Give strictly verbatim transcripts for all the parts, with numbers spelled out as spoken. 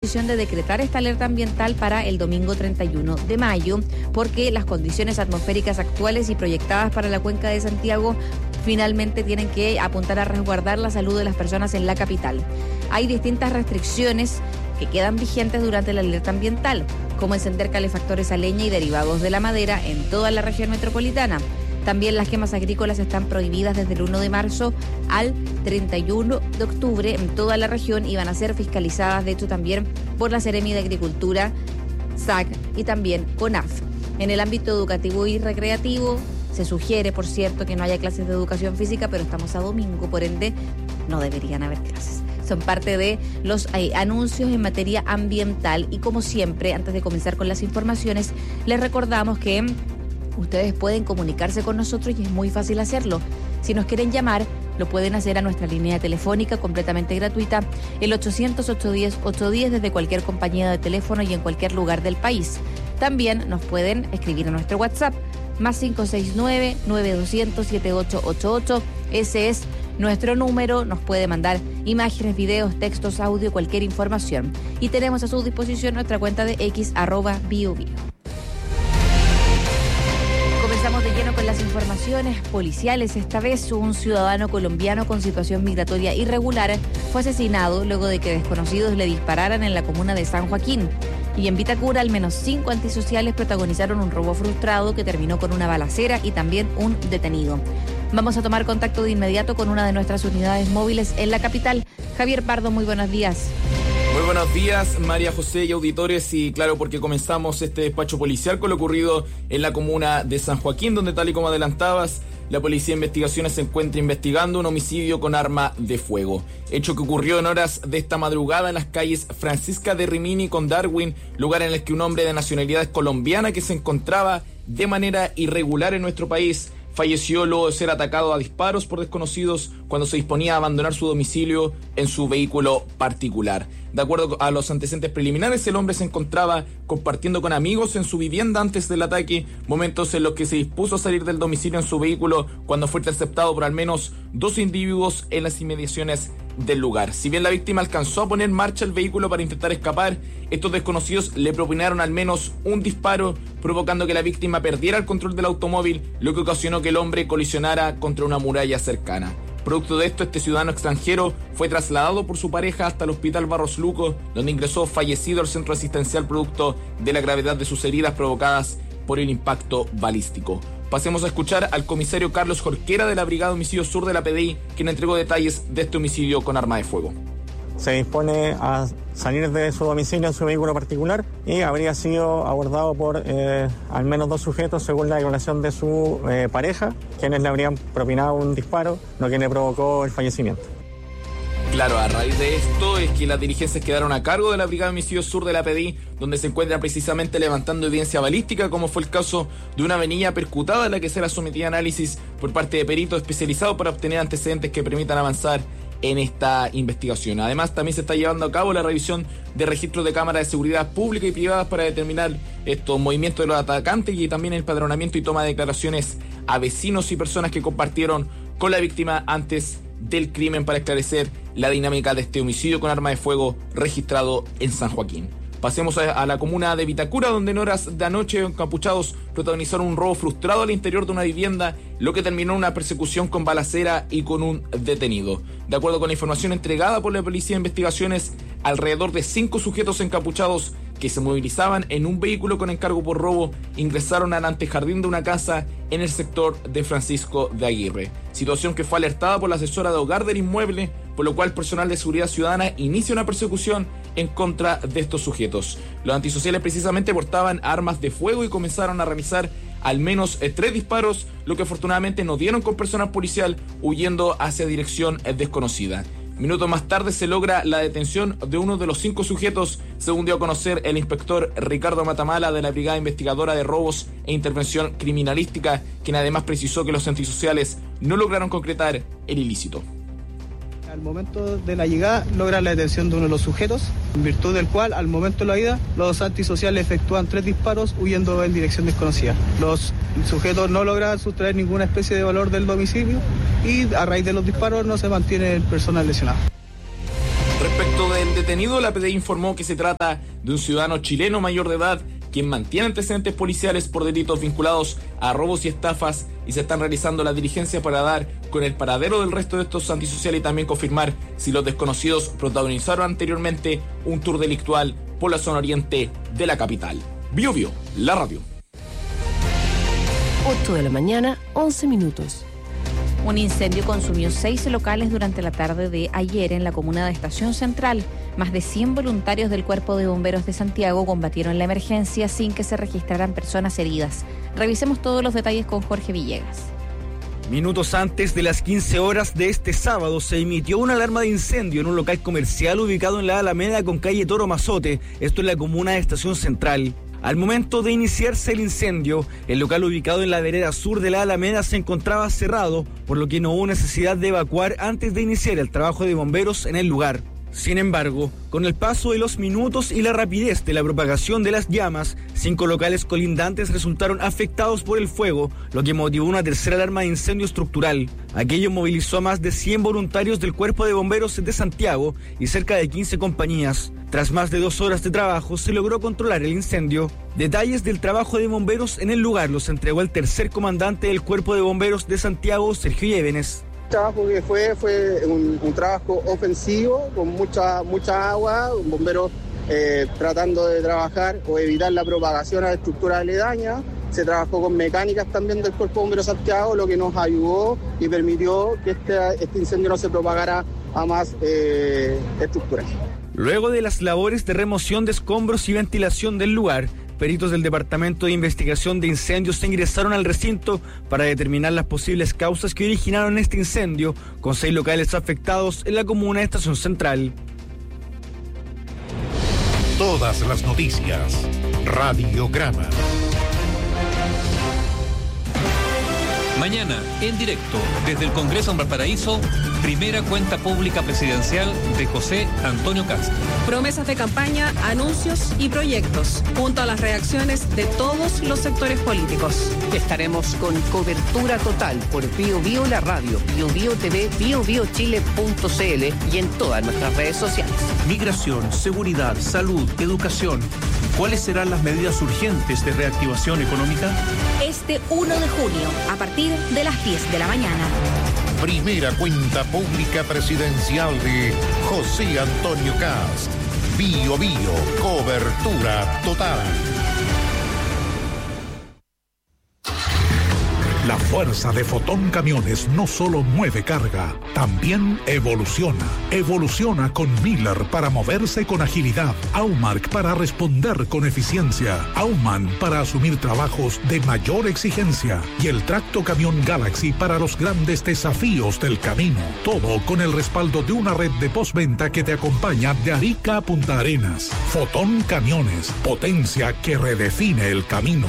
decisión de decretar esta alerta ambiental para el domingo treinta y uno de mayo, porque las condiciones atmosféricas actuales y proyectadas para la cuenca de Santiago finalmente tienen que apuntar a resguardar la salud de las personas en la capital. Hay distintas restricciones que quedan vigentes durante la alerta ambiental, como encender calefactores a leña y derivados de la madera en toda la región metropolitana. También las quemas agrícolas están prohibidas desde el uno de marzo al treinta y uno de octubre en toda la región y van a ser fiscalizadas, de hecho, también por la Seremi de Agricultura, S A C y también CONAF. En el ámbito educativo y recreativo, se sugiere, por cierto, que no haya clases de educación física, pero estamos a domingo, por ende, no deberían haber clases. Son parte de los eh, anuncios en materia ambiental y, como siempre, antes de comenzar con las informaciones, les recordamos que ustedes pueden comunicarse con nosotros y es muy fácil hacerlo. Si nos quieren llamar, lo pueden hacer a nuestra línea telefónica completamente gratuita, el ochocientos, ochocientos diez, ochocientos diez desde cualquier compañía de teléfono y en cualquier lugar del país. También nos pueden escribir a nuestro WhatsApp, más cinco seis nueve, nueve dos cero cero, siete ocho ocho ocho. Ese es nuestro número. Nos puede mandar imágenes, videos, textos, audio, cualquier información. Y tenemos a su disposición nuestra cuenta de X, arroba Bio Bio. Comenzamos de lleno con las informaciones policiales. Esta vez un ciudadano colombiano con situación migratoria irregular fue asesinado luego de que desconocidos le dispararan en la comuna de San Joaquín. Y en Vitacura, al menos cinco antisociales protagonizaron un robo frustrado que terminó con una balacera y también un detenido. Vamos a tomar contacto de inmediato con una de nuestras unidades móviles en la capital. Javier Pardo, muy buenos días. Muy buenos días, María José y auditores, y claro, porque comenzamos este despacho policial con lo ocurrido en la comuna de San Joaquín, donde, tal y como adelantabas, la Policía de Investigaciones se encuentra investigando un homicidio con arma de fuego. Hecho que ocurrió en horas de esta madrugada en las calles Francisca de Rimini con Darwin, lugar en el que un hombre de nacionalidad colombiana que se encontraba de manera irregular en nuestro país falleció luego de ser atacado a disparos por desconocidos cuando se disponía a abandonar su domicilio en su vehículo particular. De acuerdo a los antecedentes preliminares, el hombre se encontraba compartiendo con amigos en su vivienda antes del ataque, momentos en los que se dispuso a salir del domicilio en su vehículo cuando fue interceptado por al menos dos individuos en las inmediaciones del lugar. Si bien la víctima alcanzó a poner en marcha el vehículo para intentar escapar, estos desconocidos le propinaron al menos un disparo, provocando que la víctima perdiera el control del automóvil, lo que ocasionó que el hombre colisionara contra una muralla cercana. Producto de esto, este ciudadano extranjero fue trasladado por su pareja hasta el hospital Barros Luco, donde ingresó fallecido al centro asistencial producto de la gravedad de sus heridas provocadas por el impacto balístico. Pasemos a escuchar al comisario Carlos Jorquera de la Brigada Homicidio Sur de la P D I, quien entregó detalles de este homicidio con arma de fuego. Se dispone a salir de su domicilio en su vehículo particular y habría sido abordado por eh, al menos dos sujetos, según la declaración de su eh, pareja, quienes le habrían propinado un disparo, lo que le provocó el fallecimiento. Claro, a raíz de esto es que las diligencias quedaron a cargo de la Brigada Homicidio Sur de la P D I, donde se encuentra precisamente levantando evidencia balística, como fue el caso de una venilla percutada a la que será sometida a análisis por parte de peritos especializados para obtener antecedentes que permitan avanzar en esta investigación. Además, también se está llevando a cabo la revisión de registros de cámaras de seguridad pública y privadas para determinar estos movimientos de los atacantes y también el empadronamiento y toma de declaraciones a vecinos y personas que compartieron con la víctima antes del crimen para esclarecer la dinámica de este homicidio con arma de fuego registrado en San Joaquín. Pasemos a, a la comuna de Vitacura, donde en horas de anoche encapuchados protagonizaron un robo frustrado al interior de una vivienda, lo que terminó en una persecución con balacera y con un detenido. De acuerdo con la información entregada por la Policía de Investigaciones, alrededor de cinco sujetos encapuchados que se movilizaban en un vehículo con encargo por robo ingresaron al antejardín de una casa en el sector de Francisco de Aguirre. Situación que fue alertada por la asesora de hogar del inmueble, por lo cual personal de seguridad ciudadana inicia una persecución en contra de estos sujetos. Los antisociales precisamente portaban armas de fuego y comenzaron a realizar al menos eh, tres disparos, lo que afortunadamente no dieron con personal policial, huyendo hacia dirección eh, desconocida. Minutos más tarde se logra la detención de uno de los cinco sujetos, según dio a conocer el inspector Ricardo Matamala de la Brigada Investigadora de Robos e Intervención Criminalística, quien además precisó que los antisociales no lograron concretar el ilícito. Al momento de la llegada logra la detención de uno de los sujetos, en virtud del cual al momento de la ida los antisociales efectúan tres disparos huyendo en dirección desconocida. Los sujetos no logran sustraer ninguna especie de valor del domicilio y a raíz de los disparos no se mantiene el personal lesionado. Respecto del detenido, la P D I informó que se trata de un ciudadano chileno mayor de edad quien mantiene antecedentes policiales por delitos vinculados a robos y estafas, y se están realizando las diligencias para dar con el paradero del resto de estos antisociales y también confirmar si los desconocidos protagonizaron anteriormente un tour delictual por la zona oriente de la capital. Bio Bio, la radio. ocho de la mañana, once minutos. Un incendio consumió seis locales durante la tarde de ayer en la comuna de Estación Central. Más de cien voluntarios del Cuerpo de Bomberos de Santiago combatieron la emergencia sin que se registraran personas heridas. Revisemos todos los detalles con Jorge Villegas. Minutos antes de las quince horas de este sábado se emitió una alarma de incendio en un local comercial ubicado en la Alameda con calle Toro Mazote, esto en la comuna de Estación Central. Al momento de iniciarse el incendio, el local ubicado en la vereda sur de la Alameda se encontraba cerrado, por lo que no hubo necesidad de evacuar antes de iniciar el trabajo de bomberos en el lugar. Sin embargo, con el paso de los minutos y la rapidez de la propagación de las llamas, cinco locales colindantes resultaron afectados por el fuego, lo que motivó una tercera alarma de incendio estructural. Aquello movilizó a más de cien voluntarios del Cuerpo de Bomberos de Santiago y cerca de quince compañías. Tras más de dos horas de trabajo, se logró controlar el incendio. Detalles del trabajo de bomberos en el lugar los entregó el tercer comandante del Cuerpo de Bomberos de Santiago, Sergio Llévenes. El trabajo que fue fue un, un trabajo ofensivo con mucha mucha agua, bomberos eh, tratando de trabajar o evitar la propagación a la estructura aledaña. Se trabajó con mecánicas también del Cuerpo de Bomberos Santiago, lo que nos ayudó y permitió que este, este incendio no se propagara a más eh, estructuras. Luego de las labores de remoción de escombros y ventilación del lugar, peritos del Departamento de Investigación de Incendios se ingresaron al recinto para determinar las posibles causas que originaron este incendio, con seis locales afectados en la comuna de Estación Central. Todas las noticias. Radiograma. Mañana, en directo, desde el Congreso en Valparaíso, primera cuenta pública presidencial de José Antonio Kast. Promesas de campaña, anuncios y proyectos, junto a las reacciones de todos los sectores políticos. Estaremos con cobertura total por Bio Bio la radio, Bio Bio T V, bio bio chile punto c l y en todas nuestras redes sociales. Migración, seguridad, salud, educación. ¿Cuáles serán las medidas urgentes de reactivación económica? Este uno de junio, a partir de las diez de la mañana. Primera cuenta pública presidencial de José Antonio Kast. Bio Bio, cobertura total. La fuerza de Fotón Camiones no solo mueve carga, también evoluciona. Evoluciona con Miller para moverse con agilidad, Aumark para responder con eficiencia, Auman para asumir trabajos de mayor exigencia y el Tracto Camión Galaxy para los grandes desafíos del camino. Todo con el respaldo de una red de postventa que te acompaña de Arica a Punta Arenas. Fotón Camiones, potencia que redefine el camino.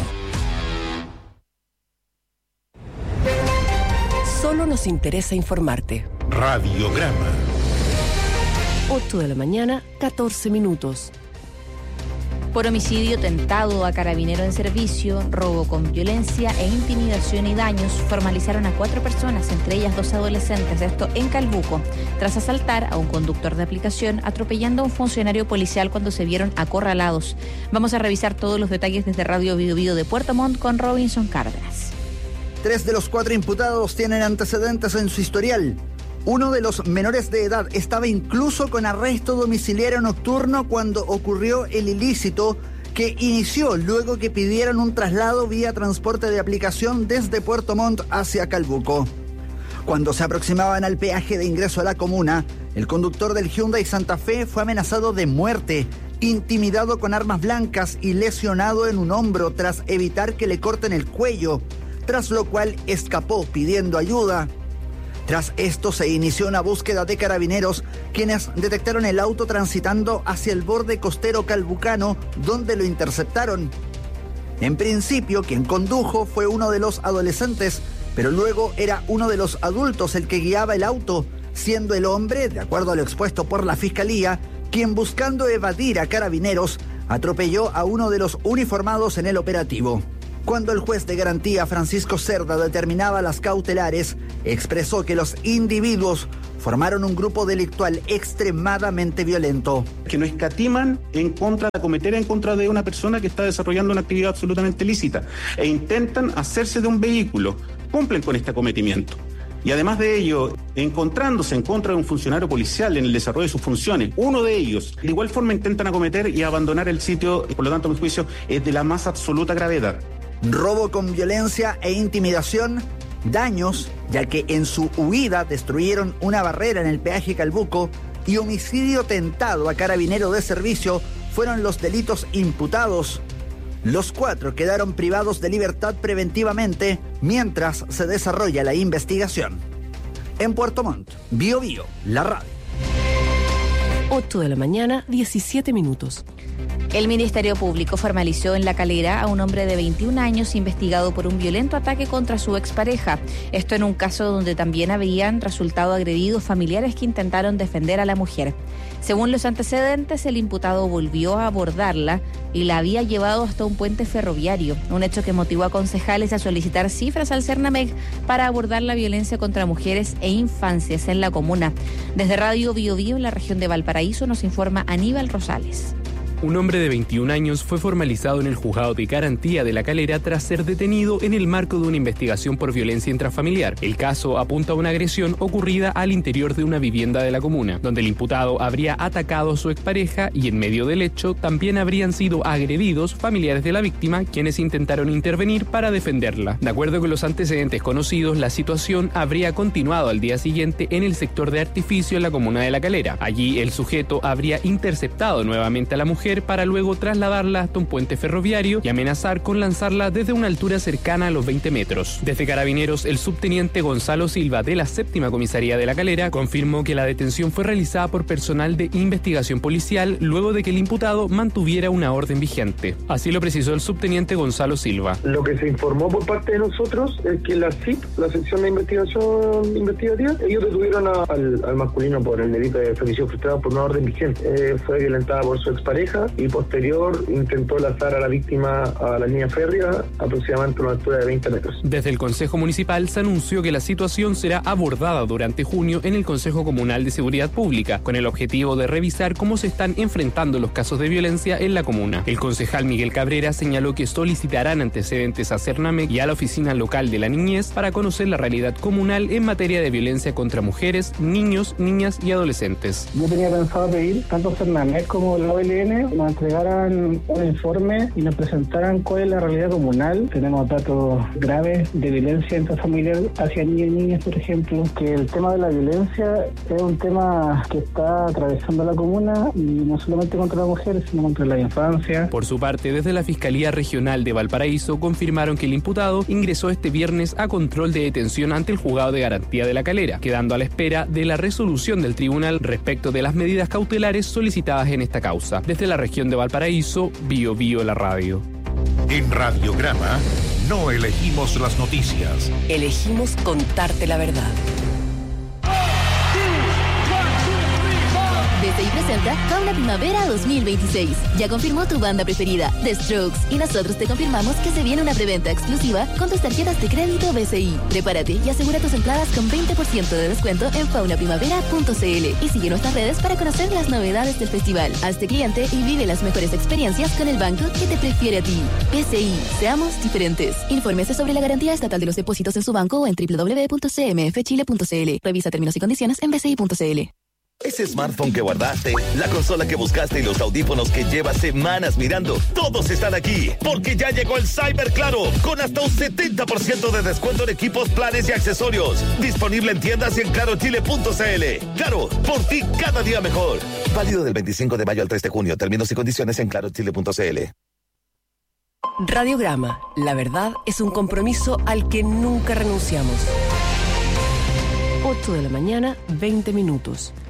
Solo nos interesa informarte. Radiograma. ocho de la mañana, catorce minutos. Por homicidio tentado a carabinero en servicio, robo con violencia e intimidación y daños, formalizaron a cuatro personas, entre ellas dos adolescentes, esto en Calbuco, tras asaltar a un conductor de aplicación, atropellando a un funcionario policial cuando se vieron acorralados. Vamos a revisar todos los detalles desde Radio Bio Bio de Puerto Montt con Robinson Cárdenas. Tres de los cuatro imputados tienen antecedentes en su historial. Uno de los menores de edad estaba incluso con arresto domiciliario nocturno cuando ocurrió el ilícito que inició luego que pidieron un traslado vía transporte de aplicación desde Puerto Montt hacia Calbuco. Cuando se aproximaban al peaje de ingreso a la comuna, el conductor del Hyundai Santa Fe fue amenazado de muerte, intimidado con armas blancas y lesionado en un hombro tras evitar que le corten el cuello, tras lo cual escapó pidiendo ayuda. Tras esto se inició una búsqueda de carabineros, quienes detectaron el auto transitando hacia el borde costero calbucano, donde lo interceptaron. En principio, quien condujo fue uno de los adolescentes, pero luego era uno de los adultos el que guiaba el auto, siendo el hombre, de acuerdo a lo expuesto por la fiscalía, quien buscando evadir a carabineros, atropelló a uno de los uniformados en el operativo. Cuando el juez de garantía Francisco Cerda determinaba las cautelares, expresó que los individuos formaron un grupo delictual extremadamente violento. Que no escatiman en contra de cometer en contra de una persona que está desarrollando una actividad absolutamente lícita e intentan hacerse de un vehículo, cumplen con este acometimiento. Y además de ello, encontrándose en contra de un funcionario policial en el desarrollo de sus funciones, uno de ellos de igual forma intentan acometer y abandonar el sitio, y por lo tanto a mi juicio es de la más absoluta gravedad. Robo con violencia e intimidación, daños, ya que en su huida destruyeron una barrera en el peaje Calbuco, y homicidio tentado a carabinero de servicio fueron los delitos imputados. Los cuatro quedaron privados de libertad preventivamente mientras se desarrolla la investigación. En Puerto Montt, Bio Bio, la radio. ocho de la mañana, diecisiete minutos. El Ministerio Público formalizó en La Calera a un hombre de veintiún años investigado por un violento ataque contra su expareja. Esto en un caso donde también habrían resultado agredidos familiares que intentaron defender a la mujer. Según los antecedentes, el imputado volvió a abordarla y la había llevado hasta un puente ferroviario, un hecho que motivó a concejales a solicitar cifras al Cernamec para abordar la violencia contra mujeres e infancias en la comuna. Desde Radio Bio Bio, en la región de Valparaíso, nos informa Aníbal Rosales. Un hombre de veintiún años fue formalizado en el juzgado de garantía de La Calera tras ser detenido en el marco de una investigación por violencia intrafamiliar. El caso apunta a una agresión ocurrida al interior de una vivienda de la comuna, donde el imputado habría atacado a su expareja y en medio del hecho también habrían sido agredidos familiares de la víctima, quienes intentaron intervenir para defenderla. De acuerdo con los antecedentes conocidos, la situación habría continuado al día siguiente en el sector de Artificio en la comuna de La Calera. Allí el sujeto habría interceptado nuevamente a la mujer para luego trasladarla hasta un puente ferroviario y amenazar con lanzarla desde una altura cercana a los veinte metros. Desde Carabineros, el subteniente Gonzalo Silva de la séptima comisaría de La Calera confirmó que la detención fue realizada por personal de investigación policial luego de que el imputado mantuviera una orden vigente. Así lo precisó el subteniente Gonzalo Silva. Lo que se informó por parte de nosotros es que la S I P, la sección de investigación investigativa, ellos detuvieron a, al, al masculino por el delito de femicidio frustrado por una orden vigente. Eh, fue violentada por su expareja y posterior intentó lanzar a la víctima a la línea férrea aproximadamente a una altura de veinte metros. Desde el Consejo Municipal se anunció que la situación será abordada durante junio en el Consejo Comunal de Seguridad Pública, con el objetivo de revisar cómo se están enfrentando los casos de violencia en la comuna. El concejal Miguel Cabrera señaló que solicitarán antecedentes a Cernamec y a la Oficina Local de la Niñez para conocer la realidad comunal en materia de violencia contra mujeres, niños, niñas y adolescentes. Yo tenía pensado pedir tanto Cernamec como la O L N nos entregaran un informe y nos presentaran cuál es la realidad comunal. Tenemos datos graves de violencia intrafamiliar hacia niños y niñas, por ejemplo, que el tema de la violencia es un tema que está atravesando la comuna y no solamente contra las mujeres, sino contra la infancia. Por su parte, desde la Fiscalía Regional de Valparaíso confirmaron que el imputado ingresó este viernes a control de detención ante el Juzgado de Garantía de La Calera, quedando a la espera de la resolución del tribunal respecto de las medidas cautelares solicitadas en esta causa. Desde la región de Valparaíso, Bio Bio la radio. En Radiograma no elegimos las noticias. Elegimos contarte la verdad. D C I presenta Fauna Primavera dos mil veintiséis. Ya confirmó tu banda preferida, The Strokes, y nosotros te confirmamos que se viene una preventa exclusiva con tus tarjetas de crédito B C I. Prepárate y asegura tus entradas con veinte por ciento de descuento en fauna primavera punto c l y sigue nuestras redes para conocer las novedades del festival. Hazte cliente y vive las mejores experiencias con el banco que te prefiere a ti. B C I, seamos diferentes. Infórmese sobre la garantía estatal de los depósitos en su banco o en doble u doble u doble u punto c m f chile punto c l. Revisa términos y condiciones en b c i punto c l. Ese smartphone que guardaste, la consola que buscaste y los audífonos que llevas semanas mirando, todos están aquí, porque ya llegó el Cyber Claro, con hasta un setenta por ciento de descuento en equipos, planes y accesorios. Disponible en tiendas y en claro chile punto c l. Claro, por ti cada día mejor. Válido del veinticinco de mayo al tres de junio. Términos y condiciones en claro chile punto c l. Radiograma, la verdad es un compromiso al que nunca renunciamos. ocho de la mañana, veinte minutos.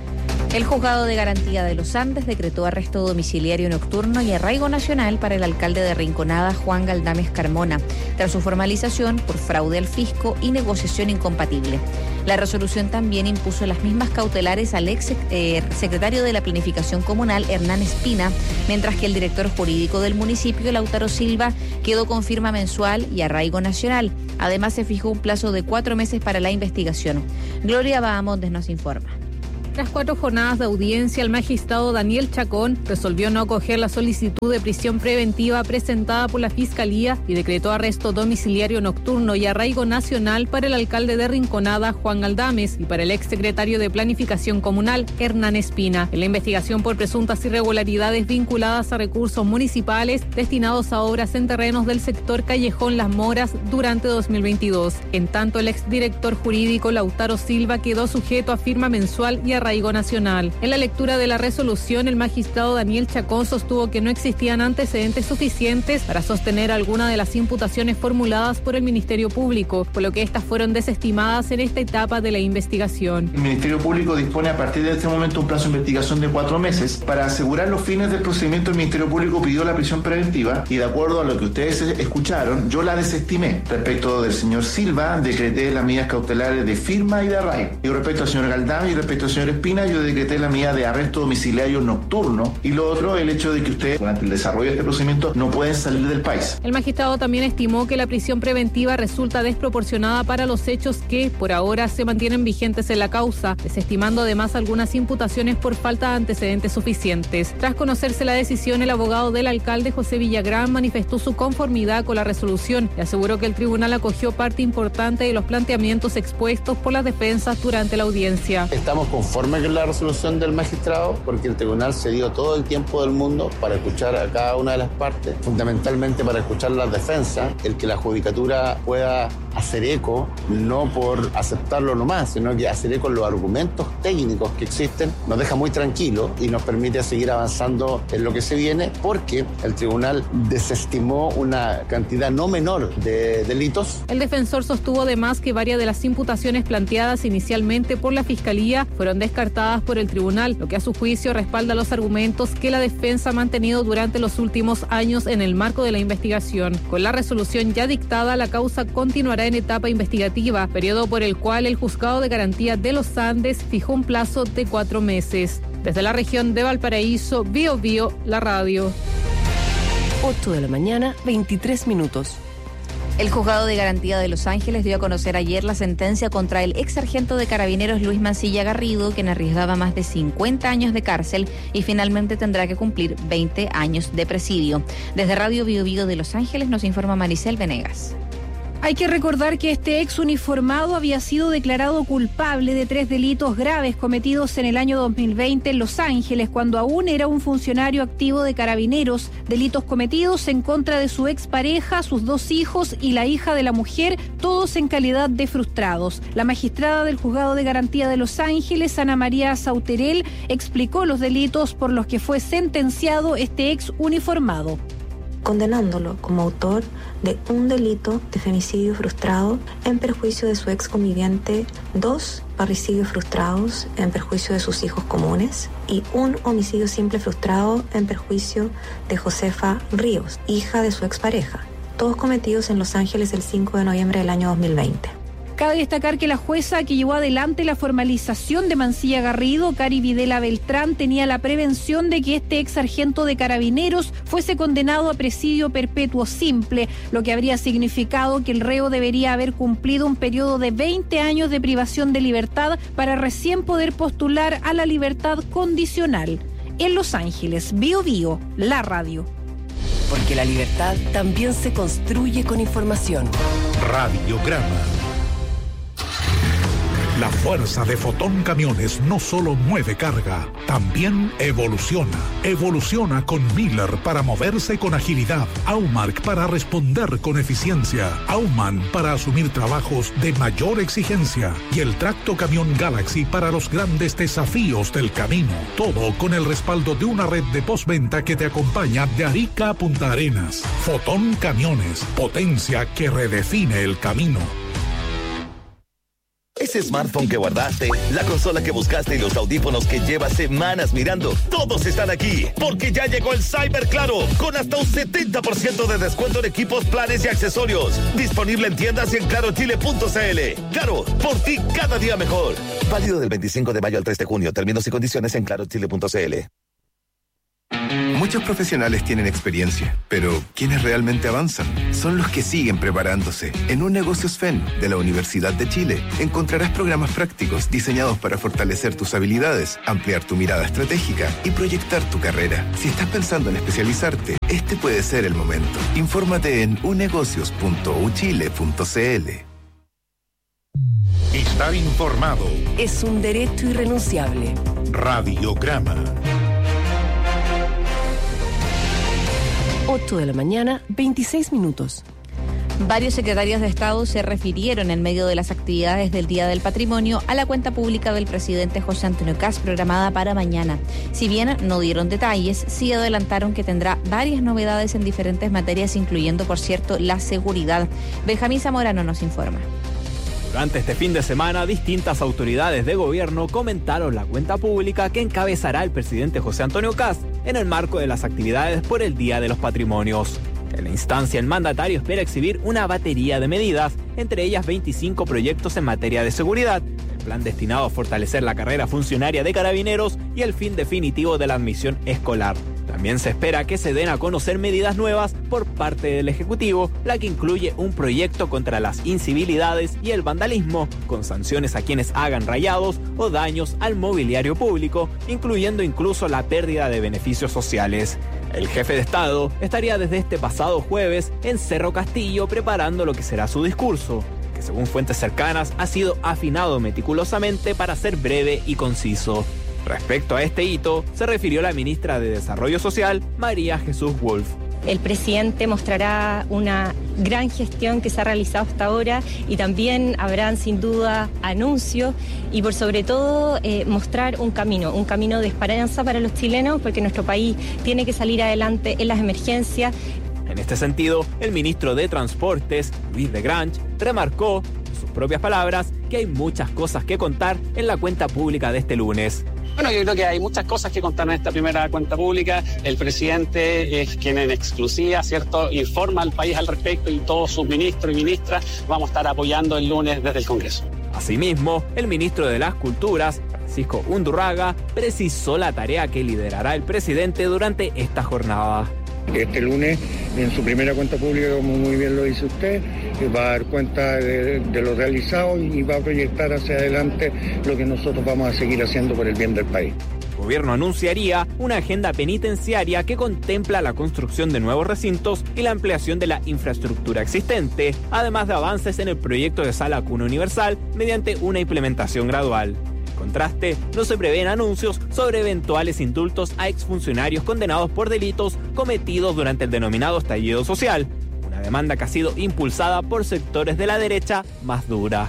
El Juzgado de Garantía de los Andes decretó arresto domiciliario nocturno y arraigo nacional para el alcalde de Rinconada, Juan Galdames Carmona, tras su formalización por fraude al fisco y negociación incompatible. La resolución también impuso las mismas cautelares al ex eh, secretario de la Planificación Comunal, Hernán Espina, mientras que el director jurídico del municipio, Lautaro Silva, quedó con firma mensual y arraigo nacional. Además, se fijó un plazo de cuatro meses para la investigación. Gloria Bahamondes nos informa. Tras cuatro jornadas de audiencia, el magistrado Daniel Chacón resolvió no acoger la solicitud de prisión preventiva presentada por la Fiscalía y decretó arresto domiciliario nocturno y arraigo nacional para el alcalde de Rinconada, Juan Galdames, y para el exsecretario de Planificación Comunal, Hernán Espina, en la investigación por presuntas irregularidades vinculadas a recursos municipales destinados a obras en terrenos del sector Callejón Las Moras durante dos mil veintidós. En tanto, el exdirector jurídico Lautaro Silva quedó sujeto a firma mensual y arraigo nacional. En la lectura de la resolución, el magistrado Daniel Chacón sostuvo que no existían antecedentes suficientes para sostener alguna de las imputaciones formuladas por el Ministerio Público, por lo que estas fueron desestimadas en esta etapa de la investigación. El Ministerio Público dispone a partir de este momento un plazo de investigación de cuatro meses. Para asegurar los fines del procedimiento, el Ministerio Público pidió la prisión preventiva y, de acuerdo a lo que ustedes escucharon, yo la desestimé. Respecto del señor Silva, decreté las medidas cautelares de firma y de arraigo. Y respecto al señor Galdames y respecto al señor Espina, yo decreté la medida de arresto domiciliario nocturno, y lo otro, el hecho de que ustedes durante el desarrollo de este procedimiento no pueden salir del país. El magistrado también estimó que la prisión preventiva resulta desproporcionada para los hechos que por ahora se mantienen vigentes en la causa, desestimando además algunas imputaciones por falta de antecedentes suficientes. Tras conocerse la decisión, el abogado del alcalde, José Villagrán, manifestó su conformidad con la resolución y aseguró que el tribunal acogió parte importante de los planteamientos expuestos por las defensas durante la audiencia. Estamos conformes con la resolución del magistrado porque el tribunal se dio todo el tiempo del mundo para escuchar a cada una de las partes, fundamentalmente para escuchar las defensas, el que la judicatura pueda hacer eco, no por aceptarlo nomás, sino que hacer eco en los argumentos técnicos que existen, nos deja muy tranquilos y nos permite seguir avanzando en lo que se viene, porque el tribunal desestimó una cantidad no menor de delitos. El defensor sostuvo además que varias de las imputaciones planteadas inicialmente por la Fiscalía fueron descartadas por el tribunal, lo que a su juicio respalda los argumentos que la defensa ha mantenido durante los últimos años en el marco de la investigación. Con la resolución ya dictada, la causa continuará en etapa investigativa, periodo por el cual el Juzgado de Garantía de los Andes fijó un plazo de cuatro meses. Desde la región de Valparaíso, Bio Bio, la radio. ocho de la mañana, veintitrés minutos. El Juzgado de Garantía de Los Ángeles dio a conocer ayer la sentencia contra el ex sargento de Carabineros Luis Mancilla Garrido, quien arriesgaba más de cincuenta años de cárcel y finalmente tendrá que cumplir veinte años de presidio. Desde Radio Bio Bio de Los Ángeles nos informa Maricel Venegas. Hay que recordar que este ex uniformado había sido declarado culpable de tres delitos graves cometidos en el año dos mil veinte en Los Ángeles, cuando aún era un funcionario activo de Carabineros. Delitos cometidos en contra de su expareja, sus dos hijos y la hija de la mujer, todos en calidad de frustrados. La magistrada del Juzgado de Garantía de Los Ángeles, Ana María Sauterel, explicó los delitos por los que fue sentenciado este ex uniformado, condenándolo como autor de un delito de femicidio frustrado en perjuicio de su ex conviviente, dos parricidios frustrados en perjuicio de sus hijos comunes y un homicidio simple frustrado en perjuicio de Josefa Ríos, hija de su expareja, todos cometidos en Los Ángeles el cinco de noviembre del año dos mil veinte. Cabe destacar que la jueza que llevó adelante la formalización de Mancilla Garrido, Cari Videla Beltrán, tenía la prevención de que este ex sargento de Carabineros fuese condenado a presidio perpetuo simple, lo que habría significado que el reo debería haber cumplido un periodo de veinte años de privación de libertad para recién poder postular a la libertad condicional. En Los Ángeles, Bio Bio, la radio. Porque la libertad también se construye con información. Radiograma. La fuerza de Fotón Camiones no solo mueve carga, también evoluciona. Evoluciona con Miller para moverse con agilidad, Aumark para responder con eficiencia, Auman para asumir trabajos de mayor exigencia y el Tracto Camión Galaxy para los grandes desafíos del camino. Todo con el respaldo de una red de postventa que te acompaña de Arica a Punta Arenas. Fotón Camiones, potencia que redefine el camino. Ese smartphone que guardaste, la consola que buscaste y los audífonos que llevas semanas mirando, todos están aquí, porque ya llegó el Cyber Claro, con hasta un setenta por ciento de descuento en equipos, planes y accesorios. Disponible en tiendas y en claro chile punto c l. Claro, por ti cada día mejor. Válido del veinticinco de mayo al tres de junio. Términos y condiciones en claro chile punto c l. Muchos profesionales tienen experiencia, pero quienes realmente avanzan son los que siguen preparándose. En Un Negocios F E N de la Universidad de Chile encontrarás programas prácticos diseñados para fortalecer tus habilidades, ampliar tu mirada estratégica y proyectar tu carrera. Si estás pensando en especializarte, este puede ser el momento. Infórmate en u negocios punto u chile punto c l. Estar informado es un derecho irrenunciable. Radiograma. ocho de la mañana, veintiséis minutos. Varios secretarios de Estado se refirieron en medio de las actividades del Día del Patrimonio a la cuenta pública del presidente José Antonio Kast programada para mañana. Si bien no dieron detalles, sí adelantaron que tendrá varias novedades en diferentes materias, incluyendo, por cierto, la seguridad. Benjamín Zamorano nos informa. Durante este fin de semana, distintas autoridades de gobierno comentaron la cuenta pública que encabezará el presidente José Antonio Kast en el marco de las actividades por el Día de los Patrimonios. En la instancia, el mandatario espera exhibir una batería de medidas, entre ellas veinticinco proyectos en materia de seguridad, el plan destinado a fortalecer la carrera funcionaria de carabineros y el fin definitivo de la admisión escolar. También se espera que se den a conocer medidas nuevas por parte del Ejecutivo, la que incluye un proyecto contra las incivilidades y el vandalismo, con sanciones a quienes hagan rayados o daños al mobiliario público, incluyendo incluso la pérdida de beneficios sociales. El jefe de Estado estaría desde este pasado jueves en Cerro Castillo preparando lo que será su discurso, que según fuentes cercanas ha sido afinado meticulosamente para ser breve y conciso. Respecto a este hito, se refirió la ministra de Desarrollo Social, María Jesús Wolf. El presidente mostrará una gran gestión que se ha realizado hasta ahora y también habrán sin duda anuncios y por sobre todo eh, mostrar un camino, un camino de esperanza para los chilenos, porque nuestro país tiene que salir adelante en las emergencias. En este sentido, el ministro de Transportes, Luis de Grange, remarcó, en sus propias palabras, que hay muchas cosas que contar en la cuenta pública de este lunes. Bueno, yo creo que hay muchas cosas que contar en esta primera cuenta pública. El presidente es quien en exclusiva, ¿cierto?, informa al país al respecto y todos sus ministros y ministras vamos a estar apoyando el lunes desde el Congreso. Asimismo, el ministro de las Culturas, Francisco Undurraga, precisó la tarea que liderará el presidente durante esta jornada. Este lunes, en su primera cuenta pública, como muy bien lo dice usted, va a dar cuenta de, de lo realizado y va a proyectar hacia adelante lo que nosotros vamos a seguir haciendo por el bien del país. El gobierno anunciaría una agenda penitenciaria que contempla la construcción de nuevos recintos y la ampliación de la infraestructura existente, además de avances en el proyecto de Sala Cuna Universal mediante una implementación gradual. En contraste, no se prevén anuncios sobre eventuales indultos a exfuncionarios condenados por delitos cometidos durante el denominado estallido social, una demanda que ha sido impulsada por sectores de la derecha más dura.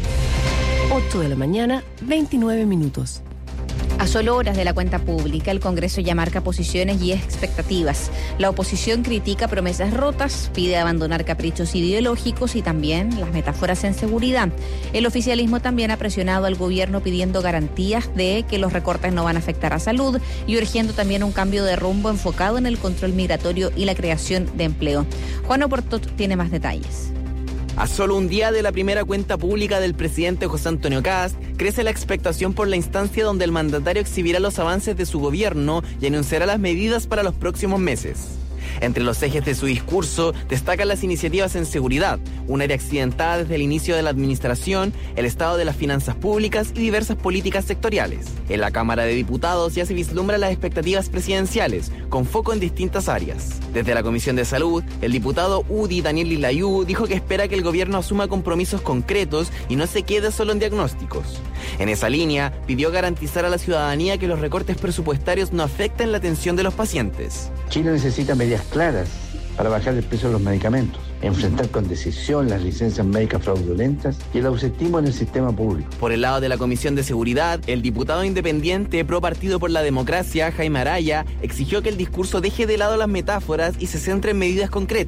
ocho de la mañana, veintinueve minutos. A solo horas de la cuenta pública, el Congreso ya marca posiciones y expectativas. La oposición critica promesas rotas, pide abandonar caprichos ideológicos y también las metáforas en seguridad. El oficialismo también ha presionado al gobierno pidiendo garantías de que los recortes no van a afectar a salud y urgiendo también un cambio de rumbo enfocado en el control migratorio y la creación de empleo. Juan Oportot tiene más detalles. A solo un día de la primera cuenta pública del presidente José Antonio Kast, crece la expectación por la instancia donde el mandatario exhibirá los avances de su gobierno y anunciará las medidas para los próximos meses. Entre los ejes de su discurso destacan las iniciativas en seguridad, un área accidentada desde el inicio de la administración, el estado de las finanzas públicas y diversas políticas sectoriales. En la Cámara de Diputados ya se vislumbran las expectativas presidenciales, con foco en distintas áreas. Desde la Comisión de Salud, el diputado U D I Daniel Lilayú dijo que espera que el gobierno asuma compromisos concretos y no se quede solo en diagnósticos. En esa línea, pidió garantizar a la ciudadanía que los recortes presupuestarios no afecten la atención de los pacientes. Chile necesita medidas claras para bajar el precio de los medicamentos, enfrentar con decisión las licencias médicas fraudulentas y el ausentismo en el sistema público. Por el lado de la Comisión de Seguridad, el diputado independiente pro Partido por la Democracia, Jaime Araya, exigió que el discurso deje de lado las metáforas y se centre en medidas concretas.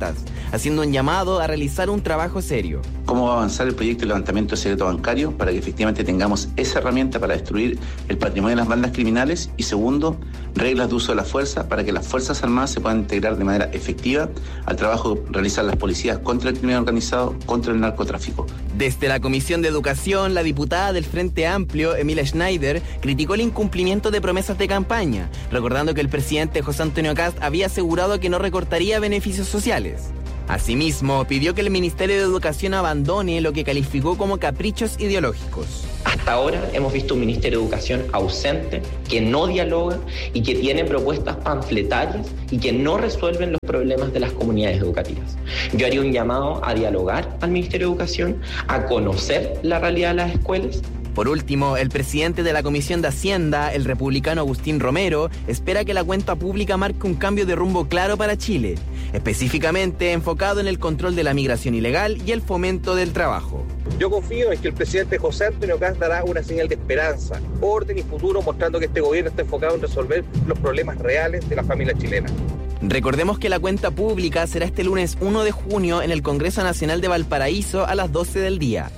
haciendo un llamado a realizar un trabajo serio. ¿Cómo va a avanzar el proyecto de levantamiento de secreto bancario para que efectivamente tengamos esa herramienta para destruir el patrimonio de las bandas criminales? Y segundo, reglas de uso de la fuerza para que las Fuerzas Armadas se puedan integrar de manera efectiva al trabajo que realizan las policías contra el crimen organizado, contra el narcotráfico. Desde la Comisión de Educación, la diputada del Frente Amplio, Emilia Schneider, criticó el incumplimiento de promesas de campaña, recordando que el presidente José Antonio Kast había asegurado que no recortaría beneficios sociales. Asimismo, pidió que el Ministerio de Educación abandone lo que calificó como caprichos ideológicos. Hasta ahora hemos visto un Ministerio de Educación ausente, que no dialoga y que tiene propuestas panfletarias y que no resuelven los problemas de las comunidades educativas. Yo haría un llamado a dialogar al Ministerio de Educación, a conocer la realidad de las escuelas. Por último, el presidente de la Comisión de Hacienda, el republicano Agustín Romero, espera que la cuenta pública marque un cambio de rumbo claro para Chile, específicamente enfocado en el control de la migración ilegal y el fomento del trabajo. Yo confío en que el presidente José Antonio Kast dará una señal de esperanza, orden y futuro, mostrando que este gobierno está enfocado en resolver los problemas reales de la familia chilena. Recordemos que la cuenta pública será este lunes uno de junio en el Congreso Nacional de Valparaíso a las doce del día.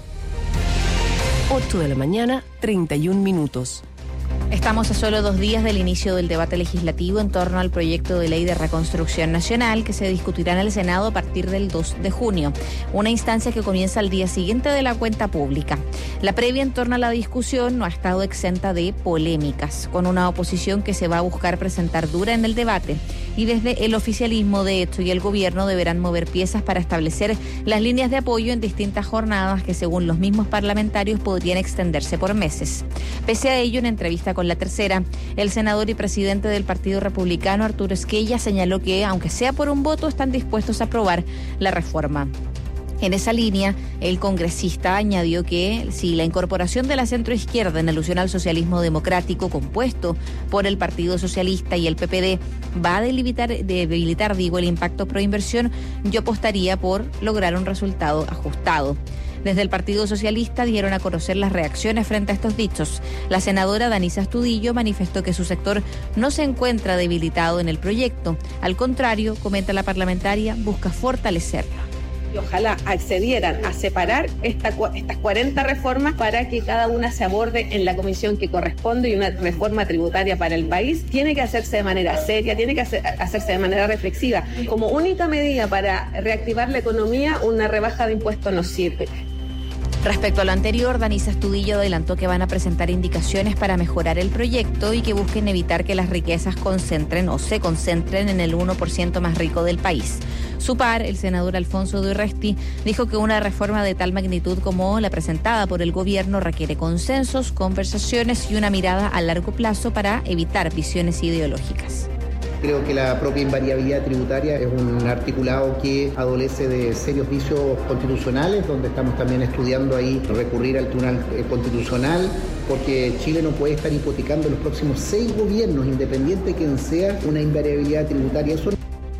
ocho de la mañana, treinta y un minutos. Estamos a solo dos días del inicio del debate legislativo en torno al proyecto de ley de reconstrucción nacional que se discutirá en el Senado a partir del dos de junio, una instancia que comienza al día siguiente de la cuenta pública. La previa en torno a la discusión no ha estado exenta de polémicas, con una oposición que se va a buscar presentar dura en el debate, y desde el oficialismo, de hecho, y el gobierno deberán mover piezas para establecer las líneas de apoyo en distintas jornadas que, según los mismos parlamentarios, podrían extenderse por meses. Pese a ello, en entrevista con La Tercera, el senador y presidente del Partido Republicano, Arturo Esquella, señaló que, aunque sea por un voto, están dispuestos a aprobar la reforma. En esa línea, el congresista añadió que si la incorporación de la centroizquierda, en alusión al socialismo democrático compuesto por el Partido Socialista y el P P D, va a debilitar, debilitar digo, el impacto proinversión, yo apostaría por lograr un resultado ajustado. Desde el Partido Socialista dieron a conocer las reacciones frente a estos dichos. La senadora Danisa Astudillo manifestó que su sector no se encuentra debilitado en el proyecto. Al contrario, comenta la parlamentaria, busca fortalecerlo. Y ojalá accedieran a separar esta, estas cuarenta reformas para que cada una se aborde en la comisión que corresponde, y una reforma tributaria para el país tiene que hacerse de manera seria, tiene que hacer, hacerse de manera reflexiva. Como única medida para reactivar la economía, una rebaja de impuestos no sirve. Respecto a lo anterior, Danisa Astudillo adelantó que van a presentar indicaciones para mejorar el proyecto y que busquen evitar que las riquezas concentren o se concentren en el uno por ciento más rico del país. Su par, el senador Alfonso de Urresti, dijo que una reforma de tal magnitud como la presentada por el gobierno requiere consensos, conversaciones y una mirada a largo plazo para evitar visiones ideológicas. Creo que la propia invariabilidad tributaria es un articulado que adolece de serios vicios constitucionales, donde estamos también estudiando ahí recurrir al Tribunal Constitucional, porque Chile no puede estar hipotecando los próximos seis gobiernos, independiente de quien sea, una invariabilidad tributaria. Eso...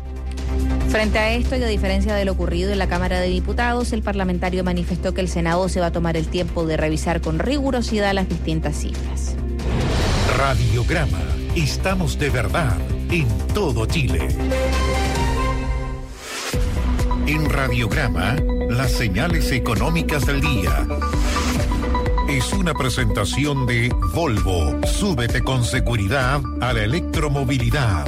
Frente a esto, y a diferencia de lo ocurrido en la Cámara de Diputados, el parlamentario manifestó que el Senado se va a tomar el tiempo de revisar con rigurosidad las distintas cifras. Radiograma. Estamos de verdad en todo Chile. En Radiograma, las señales económicas del día. Es una presentación de Volvo. Súbete con seguridad a la electromovilidad.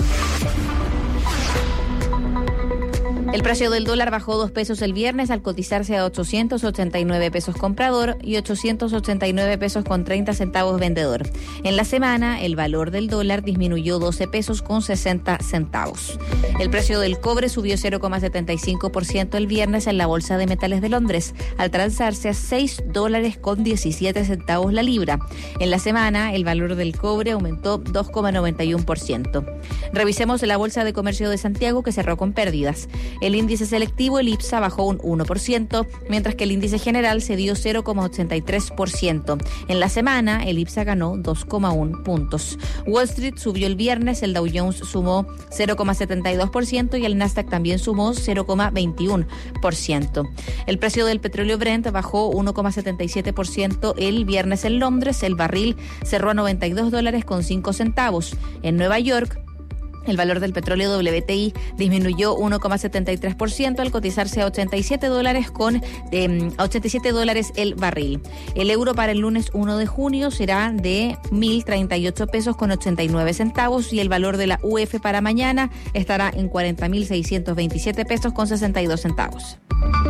El precio del dólar bajó dos pesos el viernes al cotizarse a ochocientos ochenta y nueve pesos comprador y ochocientos ochenta y nueve pesos con treinta centavos vendedor. En la semana, el valor del dólar disminuyó doce pesos con sesenta centavos. El precio del cobre subió cero coma setenta y cinco por ciento el viernes en la Bolsa de Metales de Londres, al transarse a seis dólares con diecisiete centavos la libra. En la semana, el valor del cobre aumentó dos coma noventa y uno por ciento. Revisemos la Bolsa de Comercio de Santiago, que cerró con pérdidas. El índice selectivo, el IPSA, bajó un uno por ciento, mientras que el índice general cedió cero coma ochenta y tres por ciento. En la semana, el IPSA ganó dos coma uno puntos. Wall Street subió el viernes, el Dow Jones sumó cero coma setenta y dos por ciento y el Nasdaq también sumó cero coma veintiuno por ciento. El precio del petróleo Brent bajó uno coma setenta y siete por ciento el viernes en Londres. El barril cerró a noventa y dos dólares con cinco centavos. En Nueva York, El valor del petróleo W T I disminuyó uno coma setenta y tres por ciento al cotizarse a ochenta y siete dólares con eh, ochenta y siete dólares el barril. El euro para el lunes uno de junio será de mil treinta y ocho pesos con ochenta y nueve centavos y el valor de la U F para mañana estará en cuarenta mil seiscientos veintisiete pesos con sesenta y dos centavos.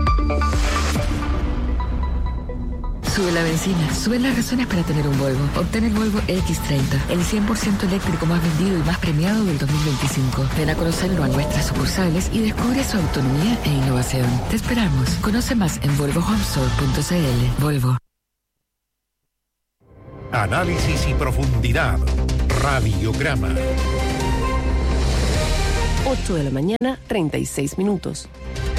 Sube la benzina, suben las razones para tener un Volvo. Obtén el Volvo equis treinta, el cien por ciento eléctrico más vendido y más premiado del dos mil veinticinco. Ven a conocerlo a nuestras sucursales y descubre su autonomía e innovación. Te esperamos. Conoce más en volvo home store punto c l. Volvo. Análisis y profundidad. Radiograma. ocho de la mañana, treinta y seis minutos.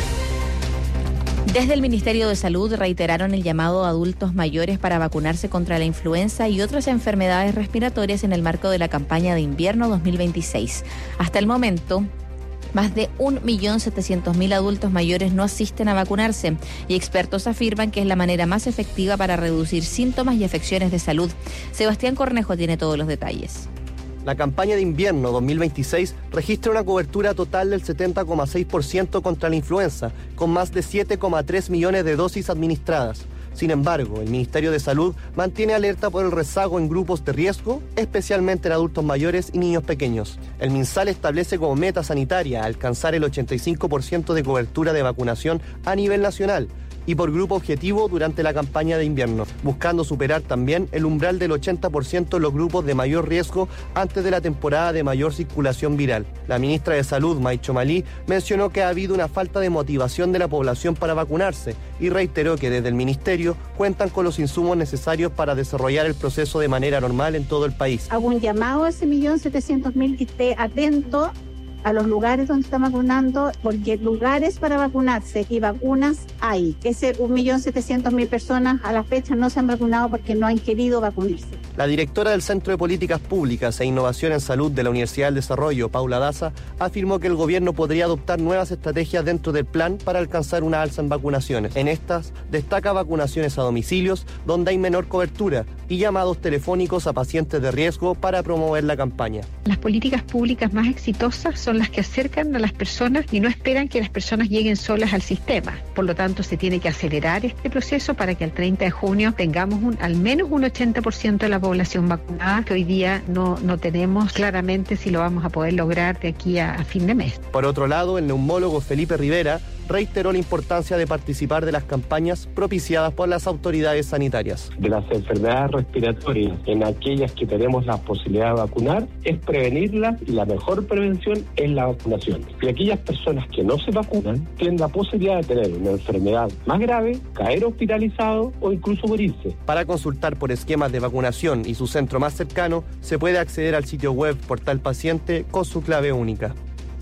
Desde el Ministerio de Salud reiteraron el llamado a adultos mayores para vacunarse contra la influenza y otras enfermedades respiratorias en el marco de la campaña de invierno dos mil veintiséis. Hasta el momento, más de un millón setecientos mil adultos mayores no asisten a vacunarse y expertos afirman que es la manera más efectiva para reducir síntomas y afecciones de salud. Sebastián Cornejo tiene todos los detalles. La campaña de invierno dos mil veintiséis registra una cobertura total del setenta coma seis por ciento contra la influenza, con más de siete coma tres millones de dosis administradas. Sin embargo, el Ministerio de Salud mantiene alerta por el rezago en grupos de riesgo, especialmente en adultos mayores y niños pequeños. El MinSal establece como meta sanitaria alcanzar el ochenta y cinco por ciento de cobertura de vacunación a nivel nacional y por grupo objetivo durante la campaña de invierno, buscando superar también el umbral del ochenta por ciento en los grupos de mayor riesgo antes de la temporada de mayor circulación viral. La ministra de Salud, Maicho Malí, mencionó que ha habido una falta de motivación de la población para vacunarse y reiteró que desde el ministerio cuentan con los insumos necesarios para desarrollar el proceso de manera normal en todo el país. Hago un llamado a ese millón setecientos mil que esté atento a los lugares donde están vacunando, porque lugares para vacunarse y vacunas hay. Ese un millón setecientos mil personas a la fecha no se han vacunado porque no han querido vacunarse. La directora del Centro de Políticas Públicas e Innovación en Salud de la Universidad del Desarrollo, Paula Daza, afirmó que el gobierno podría adoptar nuevas estrategias dentro del plan para alcanzar una alza en vacunaciones. En estas, destaca vacunaciones a domicilios, donde hay menor cobertura, y llamados telefónicos a pacientes de riesgo para promover la campaña. Las políticas públicas más exitosas son las que acercan a las personas y no esperan que las personas lleguen solas al sistema. Por lo tanto, se tiene que acelerar este proceso para que el treinta de junio tengamos un, al menos un ochenta por ciento de la población vacunada, que hoy día no, no tenemos claramente si lo vamos a poder lograr de aquí a, a fin de mes. Por otro lado, el neumólogo Felipe Rivera reiteró la importancia de participar de las campañas propiciadas por las autoridades sanitarias. De las enfermedades respiratorias, en aquellas que tenemos la posibilidad de vacunar, es prevenirlas y la mejor prevención es la vacunación. Y aquellas personas que no se vacunan tienen la posibilidad de tener una enfermedad más grave, caer hospitalizado o incluso morirse. Para consultar por esquemas de vacunación y su centro más cercano, se puede acceder al sitio web Portal Paciente con su clave única.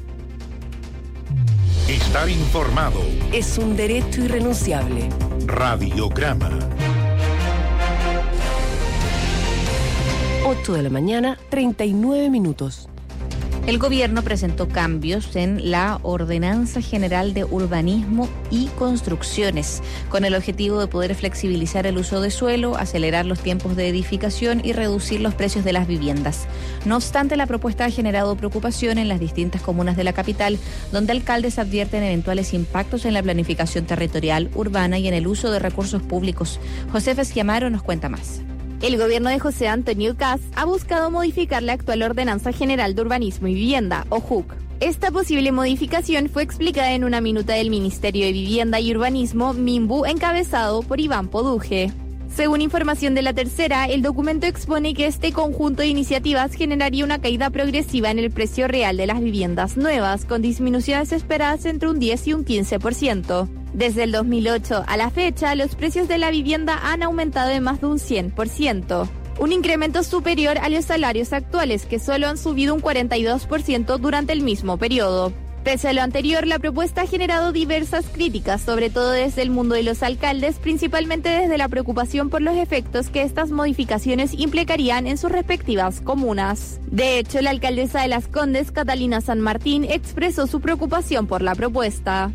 Estar informado es un derecho irrenunciable. Radiograma. ocho de la mañana, treinta y nueve minutos. El gobierno presentó cambios en la Ordenanza General de Urbanismo y Construcciones, con el objetivo de poder flexibilizar el uso de suelo, acelerar los tiempos de edificación y reducir los precios de las viviendas. No obstante, la propuesta ha generado preocupación en las distintas comunas de la capital, donde alcaldes advierten eventuales impactos en la planificación territorial, urbana y en el uso de recursos públicos. Josefa Esquiamaro nos cuenta más. El gobierno de José Antonio Kast ha buscado modificar la actual Ordenanza General de Urbanismo y Vivienda, o J U C. Esta posible modificación fue explicada en una minuta del Ministerio de Vivienda y Urbanismo, MIMBU, encabezado por Iván Poduje. Según información de La Tercera, el documento expone que este conjunto de iniciativas generaría una caída progresiva en el precio real de las viviendas nuevas, con disminuciones esperadas entre un diez y un quince por ciento. Desde el dos mil ocho a la fecha, los precios de la vivienda han aumentado en más de un cien por ciento. Un incremento superior a los salarios actuales, que solo han subido un cuarenta y dos por ciento durante el mismo periodo. Pese a lo anterior, la propuesta ha generado diversas críticas, sobre todo desde el mundo de los alcaldes, principalmente desde la preocupación por los efectos que estas modificaciones implicarían en sus respectivas comunas. De hecho, la alcaldesa de Las Condes, Catalina San Martín, expresó su preocupación por la propuesta.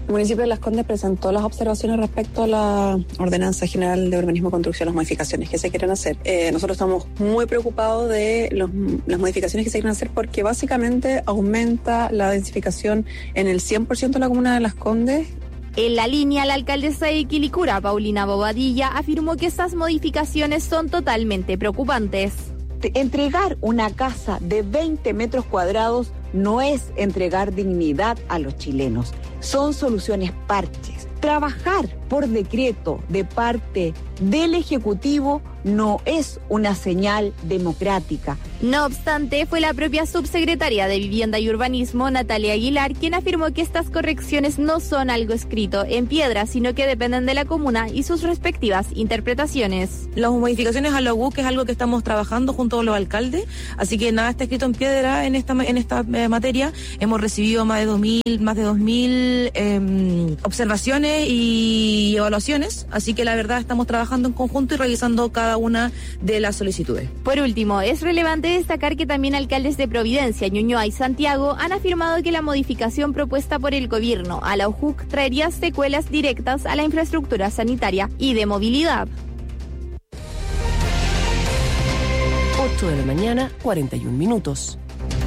El municipio de Las Condes presentó las observaciones respecto a la Ordenanza General de Urbanismo y Construcción, las modificaciones que se quieren hacer. Eh, nosotros estamos muy preocupados de los, las modificaciones que se quieren hacer porque básicamente aumenta la densificación en el cien por ciento de la comuna de Las Condes. En la línea, la alcaldesa de Quilicura, Paulina Bobadilla, afirmó que estas modificaciones son totalmente preocupantes. Entregar una casa de veinte metros cuadrados no es entregar dignidad a los chilenos, son soluciones parches. Trabajar por decreto de parte del Ejecutivo no es una señal democrática. No obstante, fue la propia subsecretaria de Vivienda y Urbanismo, Natalia Aguilar, quien afirmó que estas correcciones no son algo escrito en piedra, sino que dependen de la comuna y sus respectivas interpretaciones. Las modificaciones a la U C es algo que estamos trabajando junto a los alcaldes, así que nada está escrito en piedra en esta en esta eh, materia. Hemos recibido más de dos mil más de dos mil eh, observaciones y evaluaciones, así que la verdad estamos trabajando en conjunto y revisando cada una de las solicitudes. Por último, es relevante destacar que también alcaldes de Providencia, Ñuñoa y Santiago han afirmado que la modificación propuesta por el gobierno a la U J U C traería secuelas directas a la infraestructura sanitaria y de movilidad. ocho de la mañana, cuarenta y un minutos.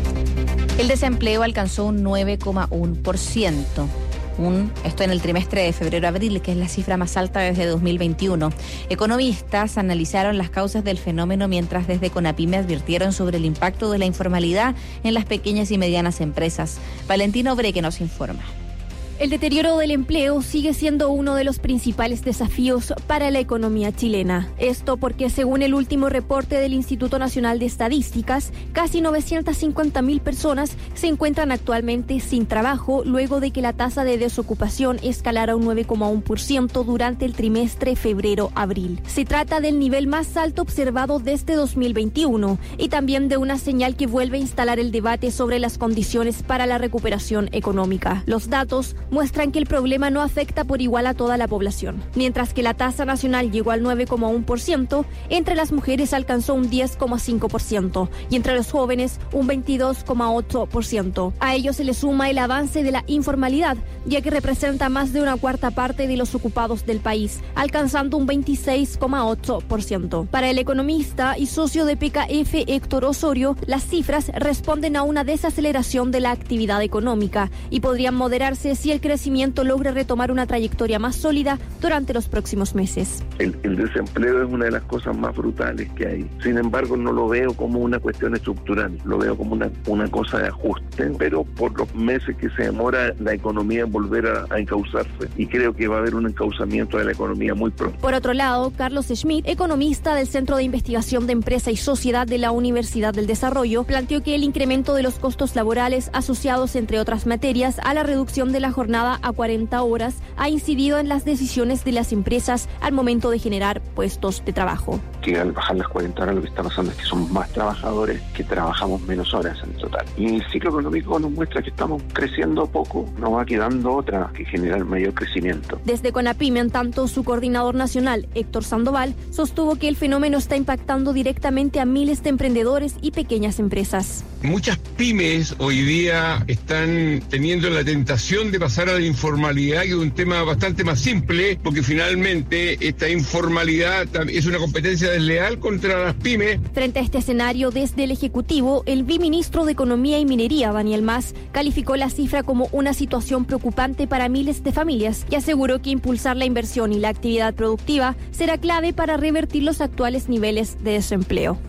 El desempleo alcanzó un nueve coma uno por ciento. Un, esto en el trimestre de febrero-abril, que es la cifra más alta desde dos mil veintiuno. Economistas analizaron las causas del fenómeno, mientras desde CONAPYME advirtieron sobre el impacto de la informalidad en las pequeñas y medianas empresas. Valentino Breque nos informa. El deterioro del empleo sigue siendo uno de los principales desafíos para la economía chilena. Esto porque, según el último reporte del Instituto Nacional de Estadísticas, casi novecientas cincuenta mil personas se encuentran actualmente sin trabajo luego de que la tasa de desocupación escalara un nueve coma uno por ciento durante el trimestre febrero-abril. Se trata del nivel más alto observado desde dos mil veintiuno y también de una señal que vuelve a instalar el debate sobre las condiciones para la recuperación económica. Los datos muestran que el problema no afecta por igual a toda la población. Mientras que la tasa nacional llegó al nueve coma uno por ciento, entre las mujeres alcanzó un diez coma cinco por ciento y entre los jóvenes un veintidós coma ocho por ciento. A ello se le suma el avance de la informalidad, ya que representa más de una cuarta parte de los ocupados del país, alcanzando un veintiséis coma ocho por ciento. Para el economista y socio de P K F, Héctor Osorio, las cifras responden a una desaceleración de la actividad económica y podrían moderarse si el crecimiento logra retomar una trayectoria más sólida durante los próximos meses. El, el desempleo es una de las cosas más brutales que hay. Sin embargo, no lo veo como una cuestión estructural, lo veo como una, una cosa de ajuste, pero por los meses que se demora la economía en volver a, a encauzarse, y creo que va a haber un encauzamiento de la economía muy pronto. Por otro lado, Carlos Schmidt, economista del Centro de Investigación de Empresa y Sociedad de la Universidad del Desarrollo, planteó que el incremento de los costos laborales asociados, entre otras materias, a la reducción de la jornada a cuarenta horas ha incidido en las decisiones de las empresas al momento de generar puestos de trabajo. Que al bajar las cuarenta horas lo que está pasando es que somos más trabajadores que trabajamos menos horas en total. Y el ciclo económico nos muestra que estamos creciendo poco, nos va quedando otra que generar mayor crecimiento. Desde CONAPYME, en tanto, su coordinador nacional, Héctor Sandoval, sostuvo que el fenómeno está impactando directamente a miles de emprendedores y pequeñas empresas. Muchas pymes hoy día están teniendo la tentación de pasar a la informalidad, que es un tema bastante más simple, porque finalmente esta informalidad es una competencia desleal contra las pymes. Frente a este escenario, desde el Ejecutivo, el viceministro de Economía y Minería, Daniel Mas, calificó la cifra como una situación preocupante para miles de familias y aseguró que impulsar la inversión y la actividad productiva será clave para revertir los actuales niveles de desempleo.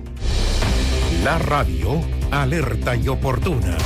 La radio, alerta y oportuna.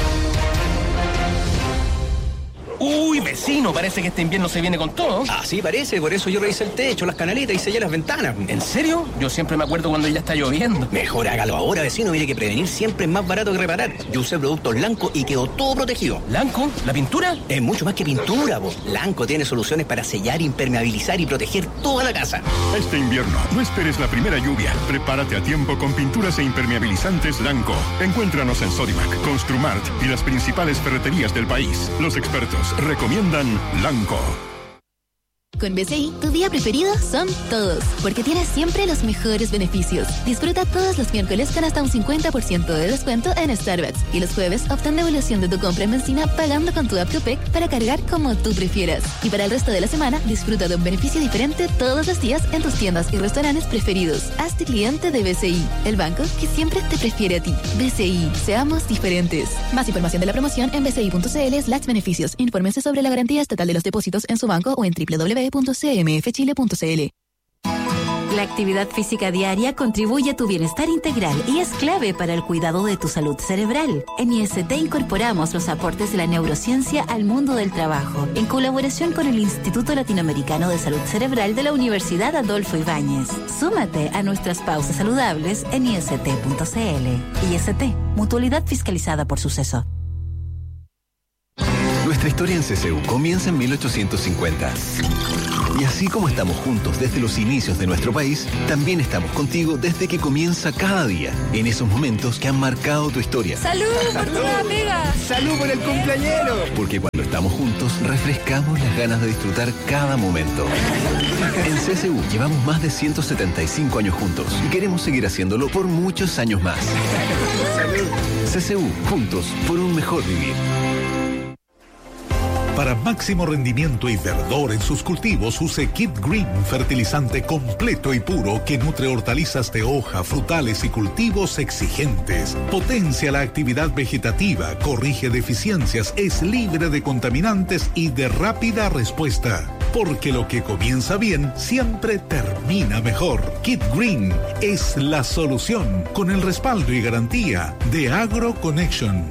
Uy, vecino, parece que este invierno se viene con todo. Ah, sí, parece, por eso yo revisé el techo, las canaletas y sellé las ventanas. ¿En serio? Yo siempre me acuerdo cuando ya está lloviendo. Mejor hágalo ahora, vecino, mire que prevenir siempre es más barato que reparar. Yo usé productos Lanco y quedó todo protegido. ¿Lanco? ¿La pintura? Es mucho más que pintura, vos. Lanco tiene soluciones para sellar, impermeabilizar y proteger toda la casa. Este invierno, no esperes la primera lluvia. Prepárate a tiempo con pinturas e impermeabilizantes Lanco. Encuéntranos en Sodimac, Construmart y las principales ferreterías del país. Los expertos recomiendan Lanco. Con B C I, tu día preferido son todos, porque tienes siempre los mejores beneficios. Disfruta todos los miércoles con hasta un cincuenta por ciento de descuento en Starbucks. Y los jueves, obtén devolución de tu compra en benzina pagando con tu app Copec para cargar como tú prefieras. Y para el resto de la semana, disfruta de un beneficio diferente todos los días en tus tiendas y restaurantes preferidos. Hazte cliente de B C I, el banco que siempre te prefiere a ti. B C I, seamos diferentes. Más información de la promoción en bci.cl slash beneficios. Infórmense sobre la garantía estatal de los depósitos en su banco o en doble u doble u doble u punto c m f chile punto c l. La actividad física diaria contribuye a tu bienestar integral y es clave para el cuidado de tu salud cerebral. En I S T incorporamos los aportes de la neurociencia al mundo del trabajo, en colaboración con el Instituto Latinoamericano de Salud Cerebral de la Universidad Adolfo Ibáñez. Súmate a nuestras pausas saludables en i s t punto c l. I S T, mutualidad fiscalizada por Suceso. Nuestra historia en C C U comienza en mil ochocientos cincuenta. Y así como estamos juntos desde los inicios de nuestro país, también estamos contigo desde que comienza cada día, en esos momentos que han marcado tu historia. ¡Salud por tu nueva pega! ¡Salud por el cumpleañero! Porque cuando estamos juntos, refrescamos las ganas de disfrutar cada momento. En C C U llevamos más de ciento setenta y cinco años juntos y queremos seguir haciéndolo por muchos años más. ¡Salud! C C U, juntos por un mejor vivir. Para máximo rendimiento y verdor en sus cultivos, use Kit Green, fertilizante completo y puro que nutre hortalizas de hoja, frutales y cultivos exigentes. Potencia la actividad vegetativa, corrige deficiencias, es libre de contaminantes y de rápida respuesta. Porque lo que comienza bien siempre termina mejor. Kit Green es la solución con el respaldo y garantía de AgroConnection.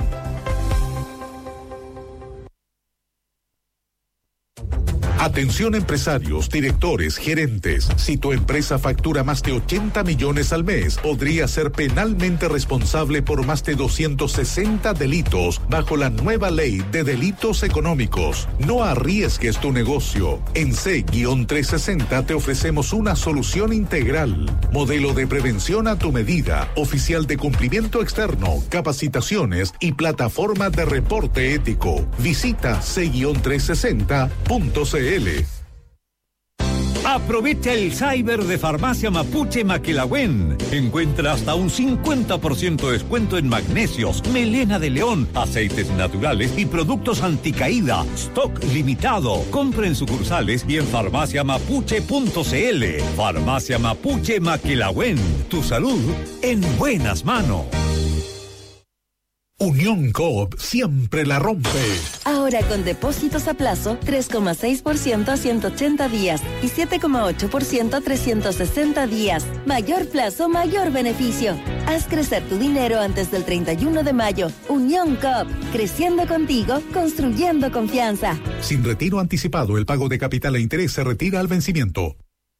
Atención empresarios, directores, gerentes. Si tu empresa factura más de ochenta millones al mes, podría ser penalmente responsable por más de doscientos sesenta delitos bajo la nueva ley de delitos económicos. No arriesgues tu negocio. En C trescientos sesenta te ofrecemos una solución integral. Modelo de prevención a tu medida, oficial de cumplimiento externo, capacitaciones y plataforma de reporte ético. Visita C trescientos sesenta punto c l. Aprovecha el Cyber de Farmacia Mapuche Maquilagüen. Encuentra hasta un cincuenta por ciento de descuento en magnesios, melena de león, aceites naturales y productos anticaída. Stock limitado. Compra en sucursales y en farmacia mapuche punto c l. Farmacia Mapuche Maquilagüen. Tu salud en buenas manos. Unión Coop siempre la rompe. Ahora con depósitos a plazo, tres coma seis por ciento a ciento ochenta días y siete coma ocho por ciento a trescientos sesenta días. Mayor plazo, mayor beneficio. Haz crecer tu dinero antes del treinta y uno de mayo. Unión Coop, creciendo contigo, construyendo confianza. Sin retiro anticipado, el pago de capital e interés se retira al vencimiento.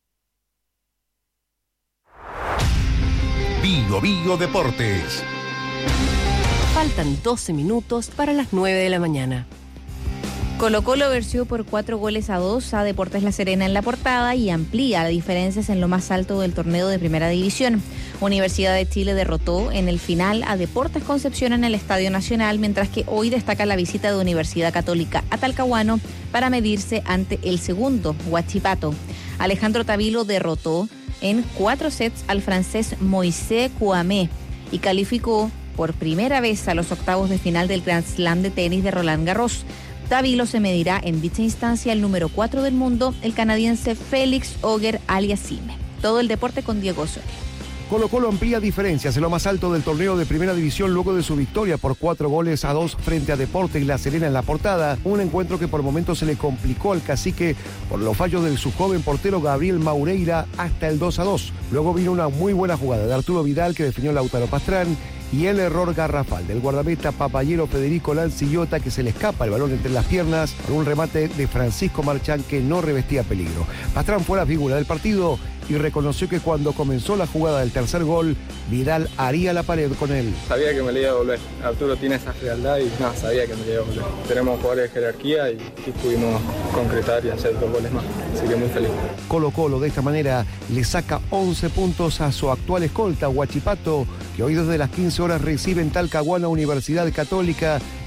Bio Bio Deportes. Faltan doce minutos para las nueve de la mañana. Colo Colo venció por cuatro goles a dos a Deportes La Serena en la portada y amplía las diferencias en lo más alto del torneo de Primera División. Universidad de Chile derrotó en el final a Deportes Concepción en el Estadio Nacional, mientras que hoy destaca la visita de Universidad Católica a Talcahuano para medirse ante el segundo, Huachipato. Alejandro Tavilo derrotó en cuatro sets al francés Moisés Kouamé y calificó por primera vez a los octavos de final del Grand Slam de tenis de Roland Garros. Tavilo se medirá en dicha instancia el número cuatro del mundo, el canadiense Félix Auger-Aliassime. Todo el deporte con Diego Osorio. Colo Colo amplía diferencias en lo más alto del torneo de Primera División luego de su victoria por cuatro goles a dos frente a Deportes La Serena en la portada. Un encuentro que por momentos se le complicó al cacique por los fallos de su joven portero Gabriel Maureira hasta el dos a dos. Luego vino una muy buena jugada de Arturo Vidal que definió Lautaro Pastrán y el error garrafal del guardameta papayero Federico Lancillota, que se le escapa el balón entre las piernas por un remate de Francisco Marchán que no revestía peligro. Pastrán fue la figura del partido y reconoció que cuando comenzó la jugada del tercer gol, Vidal haría la pared con él. Sabía que me le iba a volver. Arturo tiene esa frialdad y no, sabía que me le iba a volver. Tenemos jugadores de jerarquía y, y pudimos concretar y hacer dos goles más. Así que muy feliz. Colo Colo de esta manera le saca once puntos a su actual escolta, Huachipato, que hoy desde las quince horas recibe en Talcahuano Universidad Católica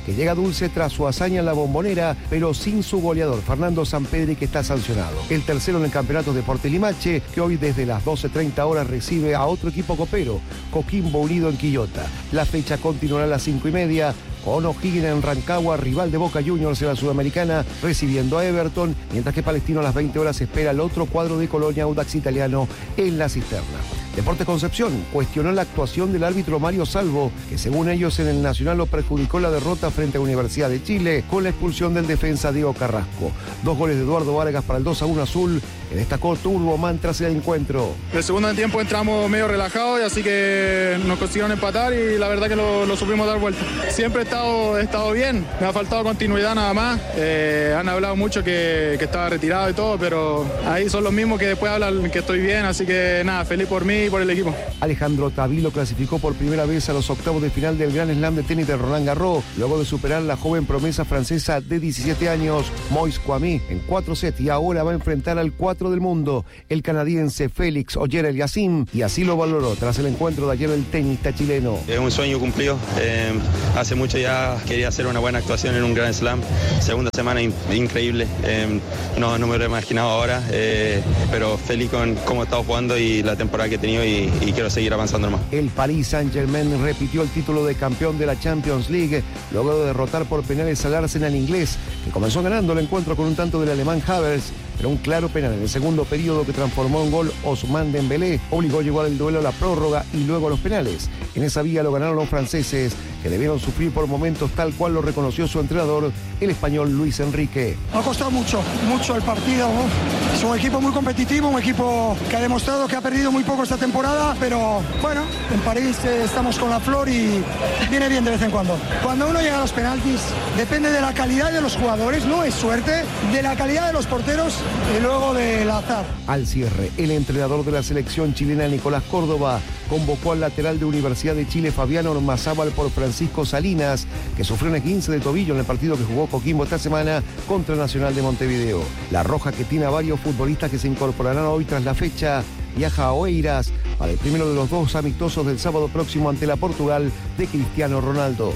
que llega dulce tras su hazaña en la Bombonera, pero sin su goleador, Fernando Sampedri, que está sancionado. El tercero en el campeonato Deportes Limache, que hoy desde las doce treinta horas recibe a otro equipo copero, Coquimbo Unido en Quillota. La fecha continuará a las cinco y media, con O'Higgins en Rancagua, rival de Boca Juniors en la Sudamericana, recibiendo a Everton, mientras que Palestino a las veinte horas espera el otro cuadro de Colonia, Audax Italiano, en la Cisterna. Deportes Concepción cuestionó la actuación del árbitro Mario Salvo, que según ellos en el Nacional lo perjudicó la derrota frente a Universidad de Chile con la expulsión del defensa Diego Carrasco. Dos goles de Eduardo Vargas para el dos a uno azul, que destacó Turbo Man tras el encuentro. El segundo tiempo entramos medio relajados y así que nos consiguieron empatar y la verdad que lo, lo supimos dar vuelta. Siempre he estado, he estado bien, me ha faltado continuidad nada más. Eh, han hablado mucho que, que estaba retirado y todo, pero ahí son los mismos que después hablan que estoy bien, así que nada, feliz por mí y por el equipo. Alejandro Tavilo clasificó por primera vez a los octavos de final del Gran Slam de tenis de Roland Garros, luego de superar la joven promesa francesa de diecisiete años, Moise Kwame, en cuatro sets, y ahora va a enfrentar al cuatro del mundo, el canadiense Félix Auger-Aliassime, y así lo valoró tras el encuentro de ayer el tenista chileno. Es un sueño cumplido, eh, hace mucho ya quería hacer una buena actuación en un Grand Slam, segunda semana in- increíble, eh, no, no me lo he imaginado ahora, eh, pero feliz con cómo he estado jugando y la temporada que he tenido y, y quiero seguir avanzando más. El Paris Saint-Germain repitió el título de campeón de la Champions League luego de derrotar por penales al Arsenal inglés, que comenzó ganando el encuentro con un tanto del alemán Havertz, pero un claro penal en el segundo periodo que transformó en gol Ousmane Dembélé obligó a llevar el duelo a la prórroga y luego a los penales. En esa vía lo ganaron los franceses, que debieron sufrir por momentos tal cual lo reconoció su entrenador, el español Luis Enrique. Ha costado mucho, mucho el partido, ¿no? Es un equipo muy competitivo, un equipo que ha demostrado que ha perdido muy poco esta temporada, pero bueno, en París eh, estamos con la flor y viene bien de vez en cuando. Cuando uno llega a los penaltis, depende de la calidad de los jugadores, no es suerte, de la calidad de los porteros y luego del azar. Al cierre, el entrenador de la selección chilena, Nicolás Córdoba, convocó al lateral de Universidad de Chile, Fabián Ormazábal, por Francisco Salinas, que sufrió un esguince de tobillo en el partido que jugó Coquimbo esta semana contra Nacional de Montevideo. La Roja, que tiene a varios futbolistas que se incorporarán hoy tras la fecha, viaja a Oeiras para el primero de los dos amistosos del sábado próximo ante la Portugal de Cristiano Ronaldo.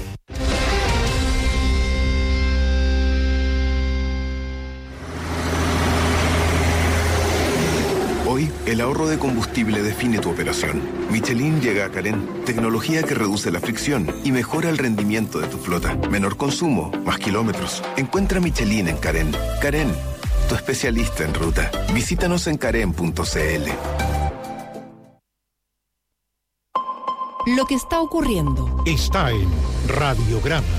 Hoy, el ahorro de combustible define tu operación. Michelin llega a Carén, tecnología que reduce la fricción y mejora el rendimiento de tu flota. Menor consumo, más kilómetros. Encuentra Michelin en Carén. Carén, tu especialista en ruta. Visítanos en carén punto c l. Lo que está ocurriendo está en Radiograma.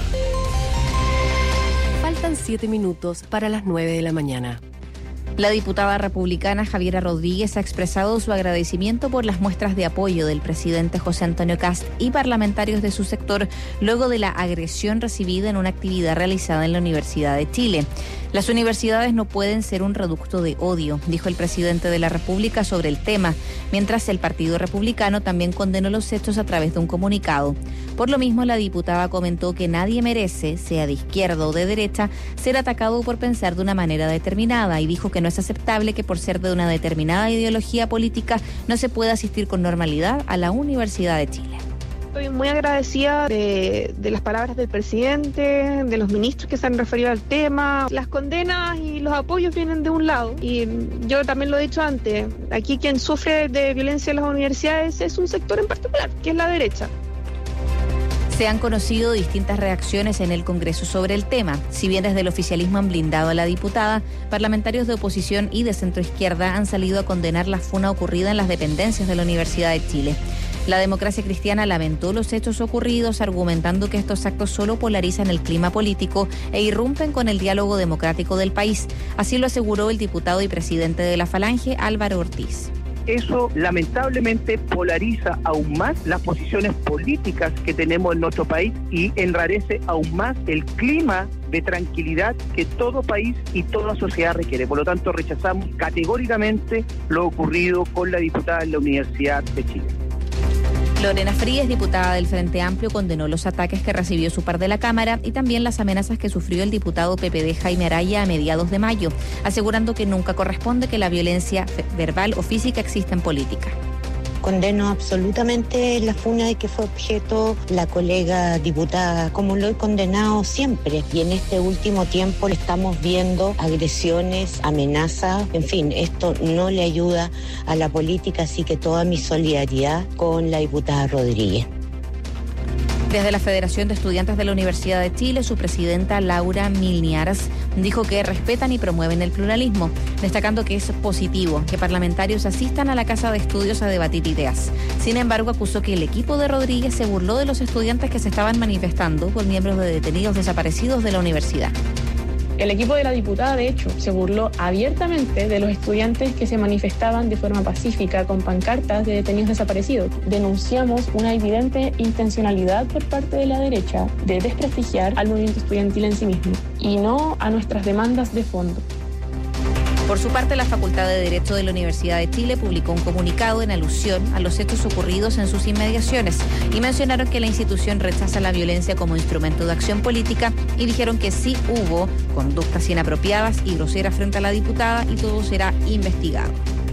Faltan siete minutos para las nueve de la mañana. La diputada republicana Javiera Rodríguez ha expresado su agradecimiento por las muestras de apoyo del presidente José Antonio Kast y parlamentarios de su sector luego de la agresión recibida en una actividad realizada en la Universidad de Chile. Las universidades no pueden ser un reducto de odio, dijo el presidente de la República sobre el tema, mientras el Partido Republicano también condenó los hechos a través de un comunicado. Por lo mismo, la diputada comentó que nadie merece, sea de izquierda o de derecha, ser atacado por pensar de una manera determinada y dijo que no es aceptable que por ser de una determinada ideología política no se pueda asistir con normalidad a la Universidad de Chile. Estoy muy agradecida de, de las palabras del presidente, de los ministros que se han referido al tema. Las condenas y los apoyos vienen de un lado. Y yo también lo he dicho antes, aquí quien sufre de violencia en las universidades es un sector en particular, que es la derecha. Se han conocido distintas reacciones en el Congreso sobre el tema. Si bien desde el oficialismo han blindado a la diputada, parlamentarios de oposición y de centroizquierda han salido a condenar la funa ocurrida en las dependencias de la Universidad de Chile. La Democracia Cristiana lamentó los hechos ocurridos, argumentando que estos actos solo polarizan el clima político e irrumpen con el diálogo democrático del país. Así lo aseguró el diputado y presidente de la Falange, Álvaro Ortiz. Eso lamentablemente polariza aún más las posiciones políticas que tenemos en nuestro país y enrarece aún más el clima de tranquilidad que todo país y toda sociedad requiere. Por lo tanto, rechazamos categóricamente lo ocurrido con la diputada en la Universidad de Chile. Lorena Fríes, diputada del Frente Amplio, condenó los ataques que recibió su par de la Cámara y también las amenazas que sufrió el diputado P P D Jaime Araya a mediados de mayo, asegurando que nunca corresponde que la violencia verbal o física exista en política. Condeno absolutamente la funa de que fue objeto la colega diputada, como lo he condenado siempre. Y en este último tiempo estamos viendo agresiones, amenazas, en fin, esto no le ayuda a la política, así que toda mi solidaridad con la diputada Rodríguez. Desde la Federación de Estudiantes de la Universidad de Chile, su presidenta Laura Milniaras dijo que respetan y promueven el pluralismo, destacando que es positivo que parlamentarios asistan a la Casa de Estudios a debatir ideas. Sin embargo, acusó que el equipo de Rodríguez se burló de los estudiantes que se estaban manifestando por miembros de detenidos desaparecidos de la universidad. El equipo de la diputada, de hecho, se burló abiertamente de los estudiantes que se manifestaban de forma pacífica con pancartas de detenidos desaparecidos. Denunciamos una evidente intencionalidad por parte de la derecha de desprestigiar al movimiento estudiantil en sí mismo y no a nuestras demandas de fondo. Por su parte, la Facultad de Derecho de la Universidad de Chile publicó un comunicado en alusión a los hechos ocurridos en sus inmediaciones y mencionaron que la institución rechaza la violencia como instrumento de acción política y dijeron que sí hubo conductas inapropiadas y groseras frente a la diputada y todo será investigado.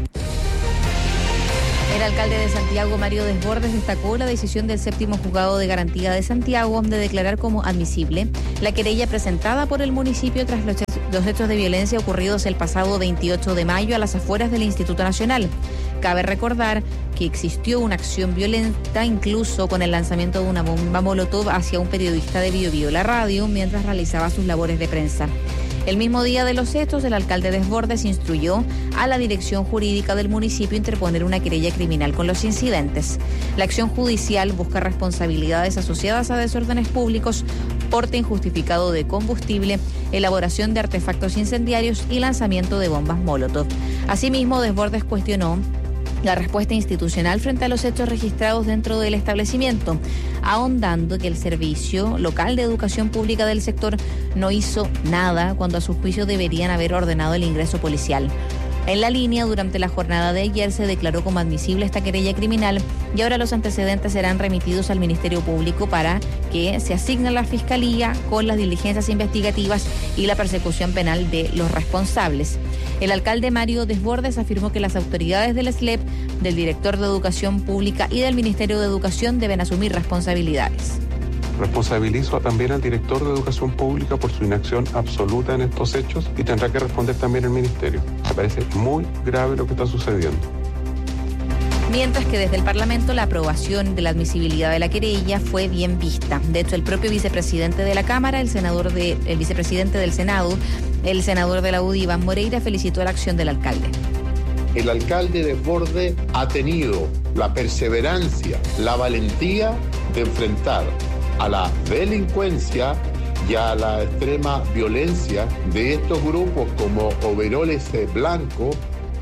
El alcalde de Santiago, Mario Desbordes, destacó la decisión del séptimo juzgado de garantía de Santiago de declarar como admisible la querella presentada por el municipio tras los los hechos de violencia ocurridos el pasado veintiocho de mayo a las afueras del Instituto Nacional. Cabe recordar que existió una acción violenta, incluso con el lanzamiento de una bomba molotov hacia un periodista de Bio Bio La Radio mientras realizaba sus labores de prensa. El mismo día de los hechos, el alcalde Desbordes instruyó a la dirección jurídica del municipio interponer una querella criminal con los incidentes. La acción judicial busca responsabilidades asociadas a desórdenes públicos, porte injustificado de combustible, elaboración de artefactos incendiarios y lanzamiento de bombas molotov. Asimismo, Desbordes cuestionó la respuesta institucional frente a los hechos registrados dentro del establecimiento, ahondando que el Servicio Local de Educación Pública del sector no hizo nada cuando a su juicio deberían haber ordenado el ingreso policial. En la línea, durante la jornada de ayer se declaró como admisible esta querella criminal y ahora los antecedentes serán remitidos al Ministerio Público para que se asigne a la Fiscalía con las diligencias investigativas y la persecución penal de los responsables. El alcalde Mario Desbordes afirmó que las autoridades del S L E P, del director de Educación Pública y del Ministerio de Educación deben asumir responsabilidades. Responsabilizo también al director de Educación Pública por su inacción absoluta en estos hechos y tendrá que responder también el Ministerio. Me parece muy grave lo que está sucediendo. Mientras que desde el Parlamento la aprobación de la admisibilidad de la querella fue bien vista. De hecho, el propio vicepresidente de la Cámara, el senador de, el vicepresidente del Senado, el senador de la U D I, Iván Moreira, felicitó la acción del alcalde. El alcalde Desbordes ha tenido la perseverancia, la valentía de enfrentar a la delincuencia y a la extrema violencia de estos grupos como overoles blancos.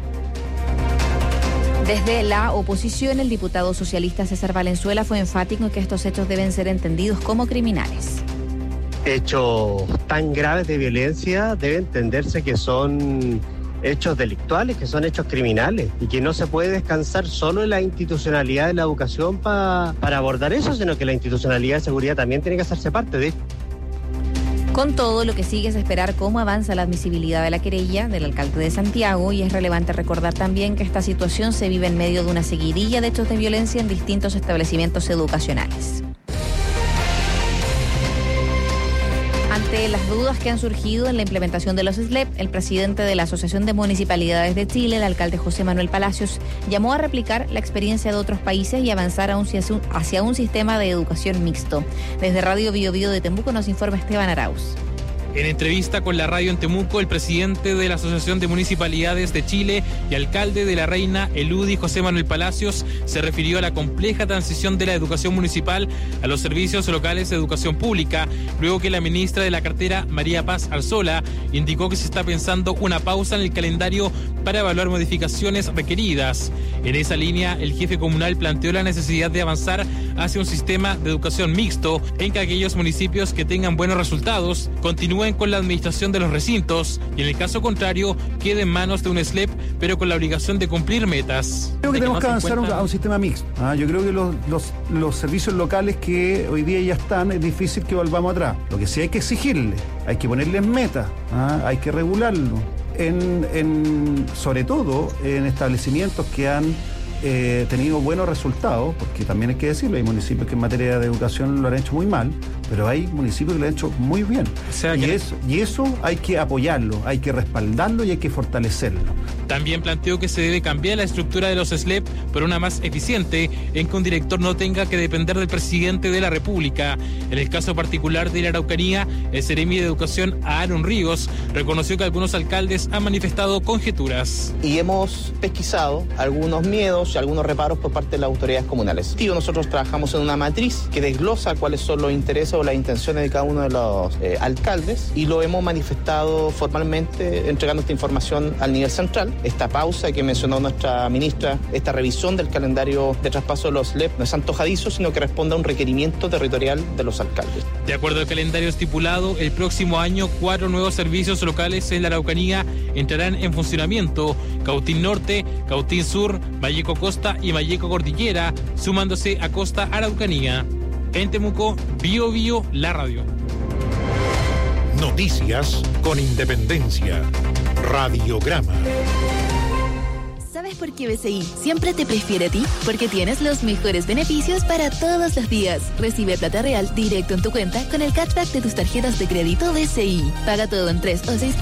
Desde la oposición, el diputado socialista César Valenzuela fue enfático en que estos hechos deben ser entendidos como criminales. Hechos tan graves de violencia debe entenderse que son hechos delictuales, que son hechos criminales y que no se puede descansar solo en la institucionalidad de la educación pa, para abordar eso, sino que la institucionalidad de seguridad también tiene que hacerse parte de esto. Con todo, lo que sigue es esperar cómo avanza la admisibilidad de la querella del alcalde de Santiago y es relevante recordar también que esta situación se vive en medio de una seguidilla de hechos de violencia en distintos establecimientos educacionales. Ante las dudas que han surgido en la implementación de los S L E P, el presidente de la Asociación de Municipalidades de Chile, el alcalde José Manuel Palacios, llamó a replicar la experiencia de otros países y avanzar a un, hacia un sistema de educación mixto. Desde Radio Bio Bio de Temuco nos informa Esteban Arauz. En entrevista con la radio en Temuco, el presidente de la Asociación de Municipalidades de Chile y alcalde de La Reina, el U D I, José Manuel Palacios, se refirió a la compleja transición de la educación municipal a los servicios locales de educación pública, luego que la ministra de la cartera, María Paz Arzola, indicó que se está pensando una pausa en el calendario para evaluar modificaciones requeridas. En esa línea, el jefe comunal planteó la necesidad de avanzar hacia un sistema de educación mixto en que aquellos municipios que tengan buenos resultados continúen con la administración de los recintos y en el caso contrario quede en manos de un S L E P, pero con la obligación de cumplir metas. Creo que tenemos que, que no avanzar cuenta... a un sistema mixto. ¿ah? Yo creo que los, los, los servicios locales que hoy día ya están, es difícil que volvamos atrás. Lo que sí hay que exigirles, hay que ponerles metas, ¿ah? Hay que regularlo. En, en, sobre todo en establecimientos que han eh, tenido buenos resultados, porque también hay que decirlo, hay municipios que en materia de educación lo han hecho muy mal, pero hay municipios que lo han hecho muy bien. O sea, y, que... eso, y eso hay que apoyarlo, hay que respaldarlo y hay que fortalecerlo. También planteó que se debe cambiar la estructura de los S L E P por una más eficiente, en que un director no tenga que depender del presidente de la República. En el caso particular de la Araucanía, el Seremi de Educación, Aaron Ríos, reconoció que algunos alcaldes han manifestado conjeturas. Y hemos pesquisado algunos miedos y algunos reparos por parte de las autoridades comunales. Tío, nosotros trabajamos en una matriz que desglosa cuáles son los intereses o las intenciones de cada uno de los eh, alcaldes, y lo hemos manifestado formalmente entregando esta información al nivel central. Esta pausa que mencionó nuestra ministra, esta revisión del calendario de traspaso de los S L E P no es antojadizo, sino que responde a un requerimiento territorial de los alcaldes. De acuerdo al calendario estipulado, el próximo año cuatro nuevos servicios locales en la Araucanía entrarán en funcionamiento: Cautín Norte, Cautín Sur, Malleco Costa y Malleco Cordillera, sumándose a Costa Araucanía. En Temuco, Bio Bio, la radio. Noticias con independencia. Radiograma. ¿Sabes por qué B C I siempre te prefiere a ti? Porque tienes los mejores beneficios para todos los días. Recibe plata real directo en tu cuenta con el cashback de tus tarjetas de crédito B C I. Paga todo en tres o seis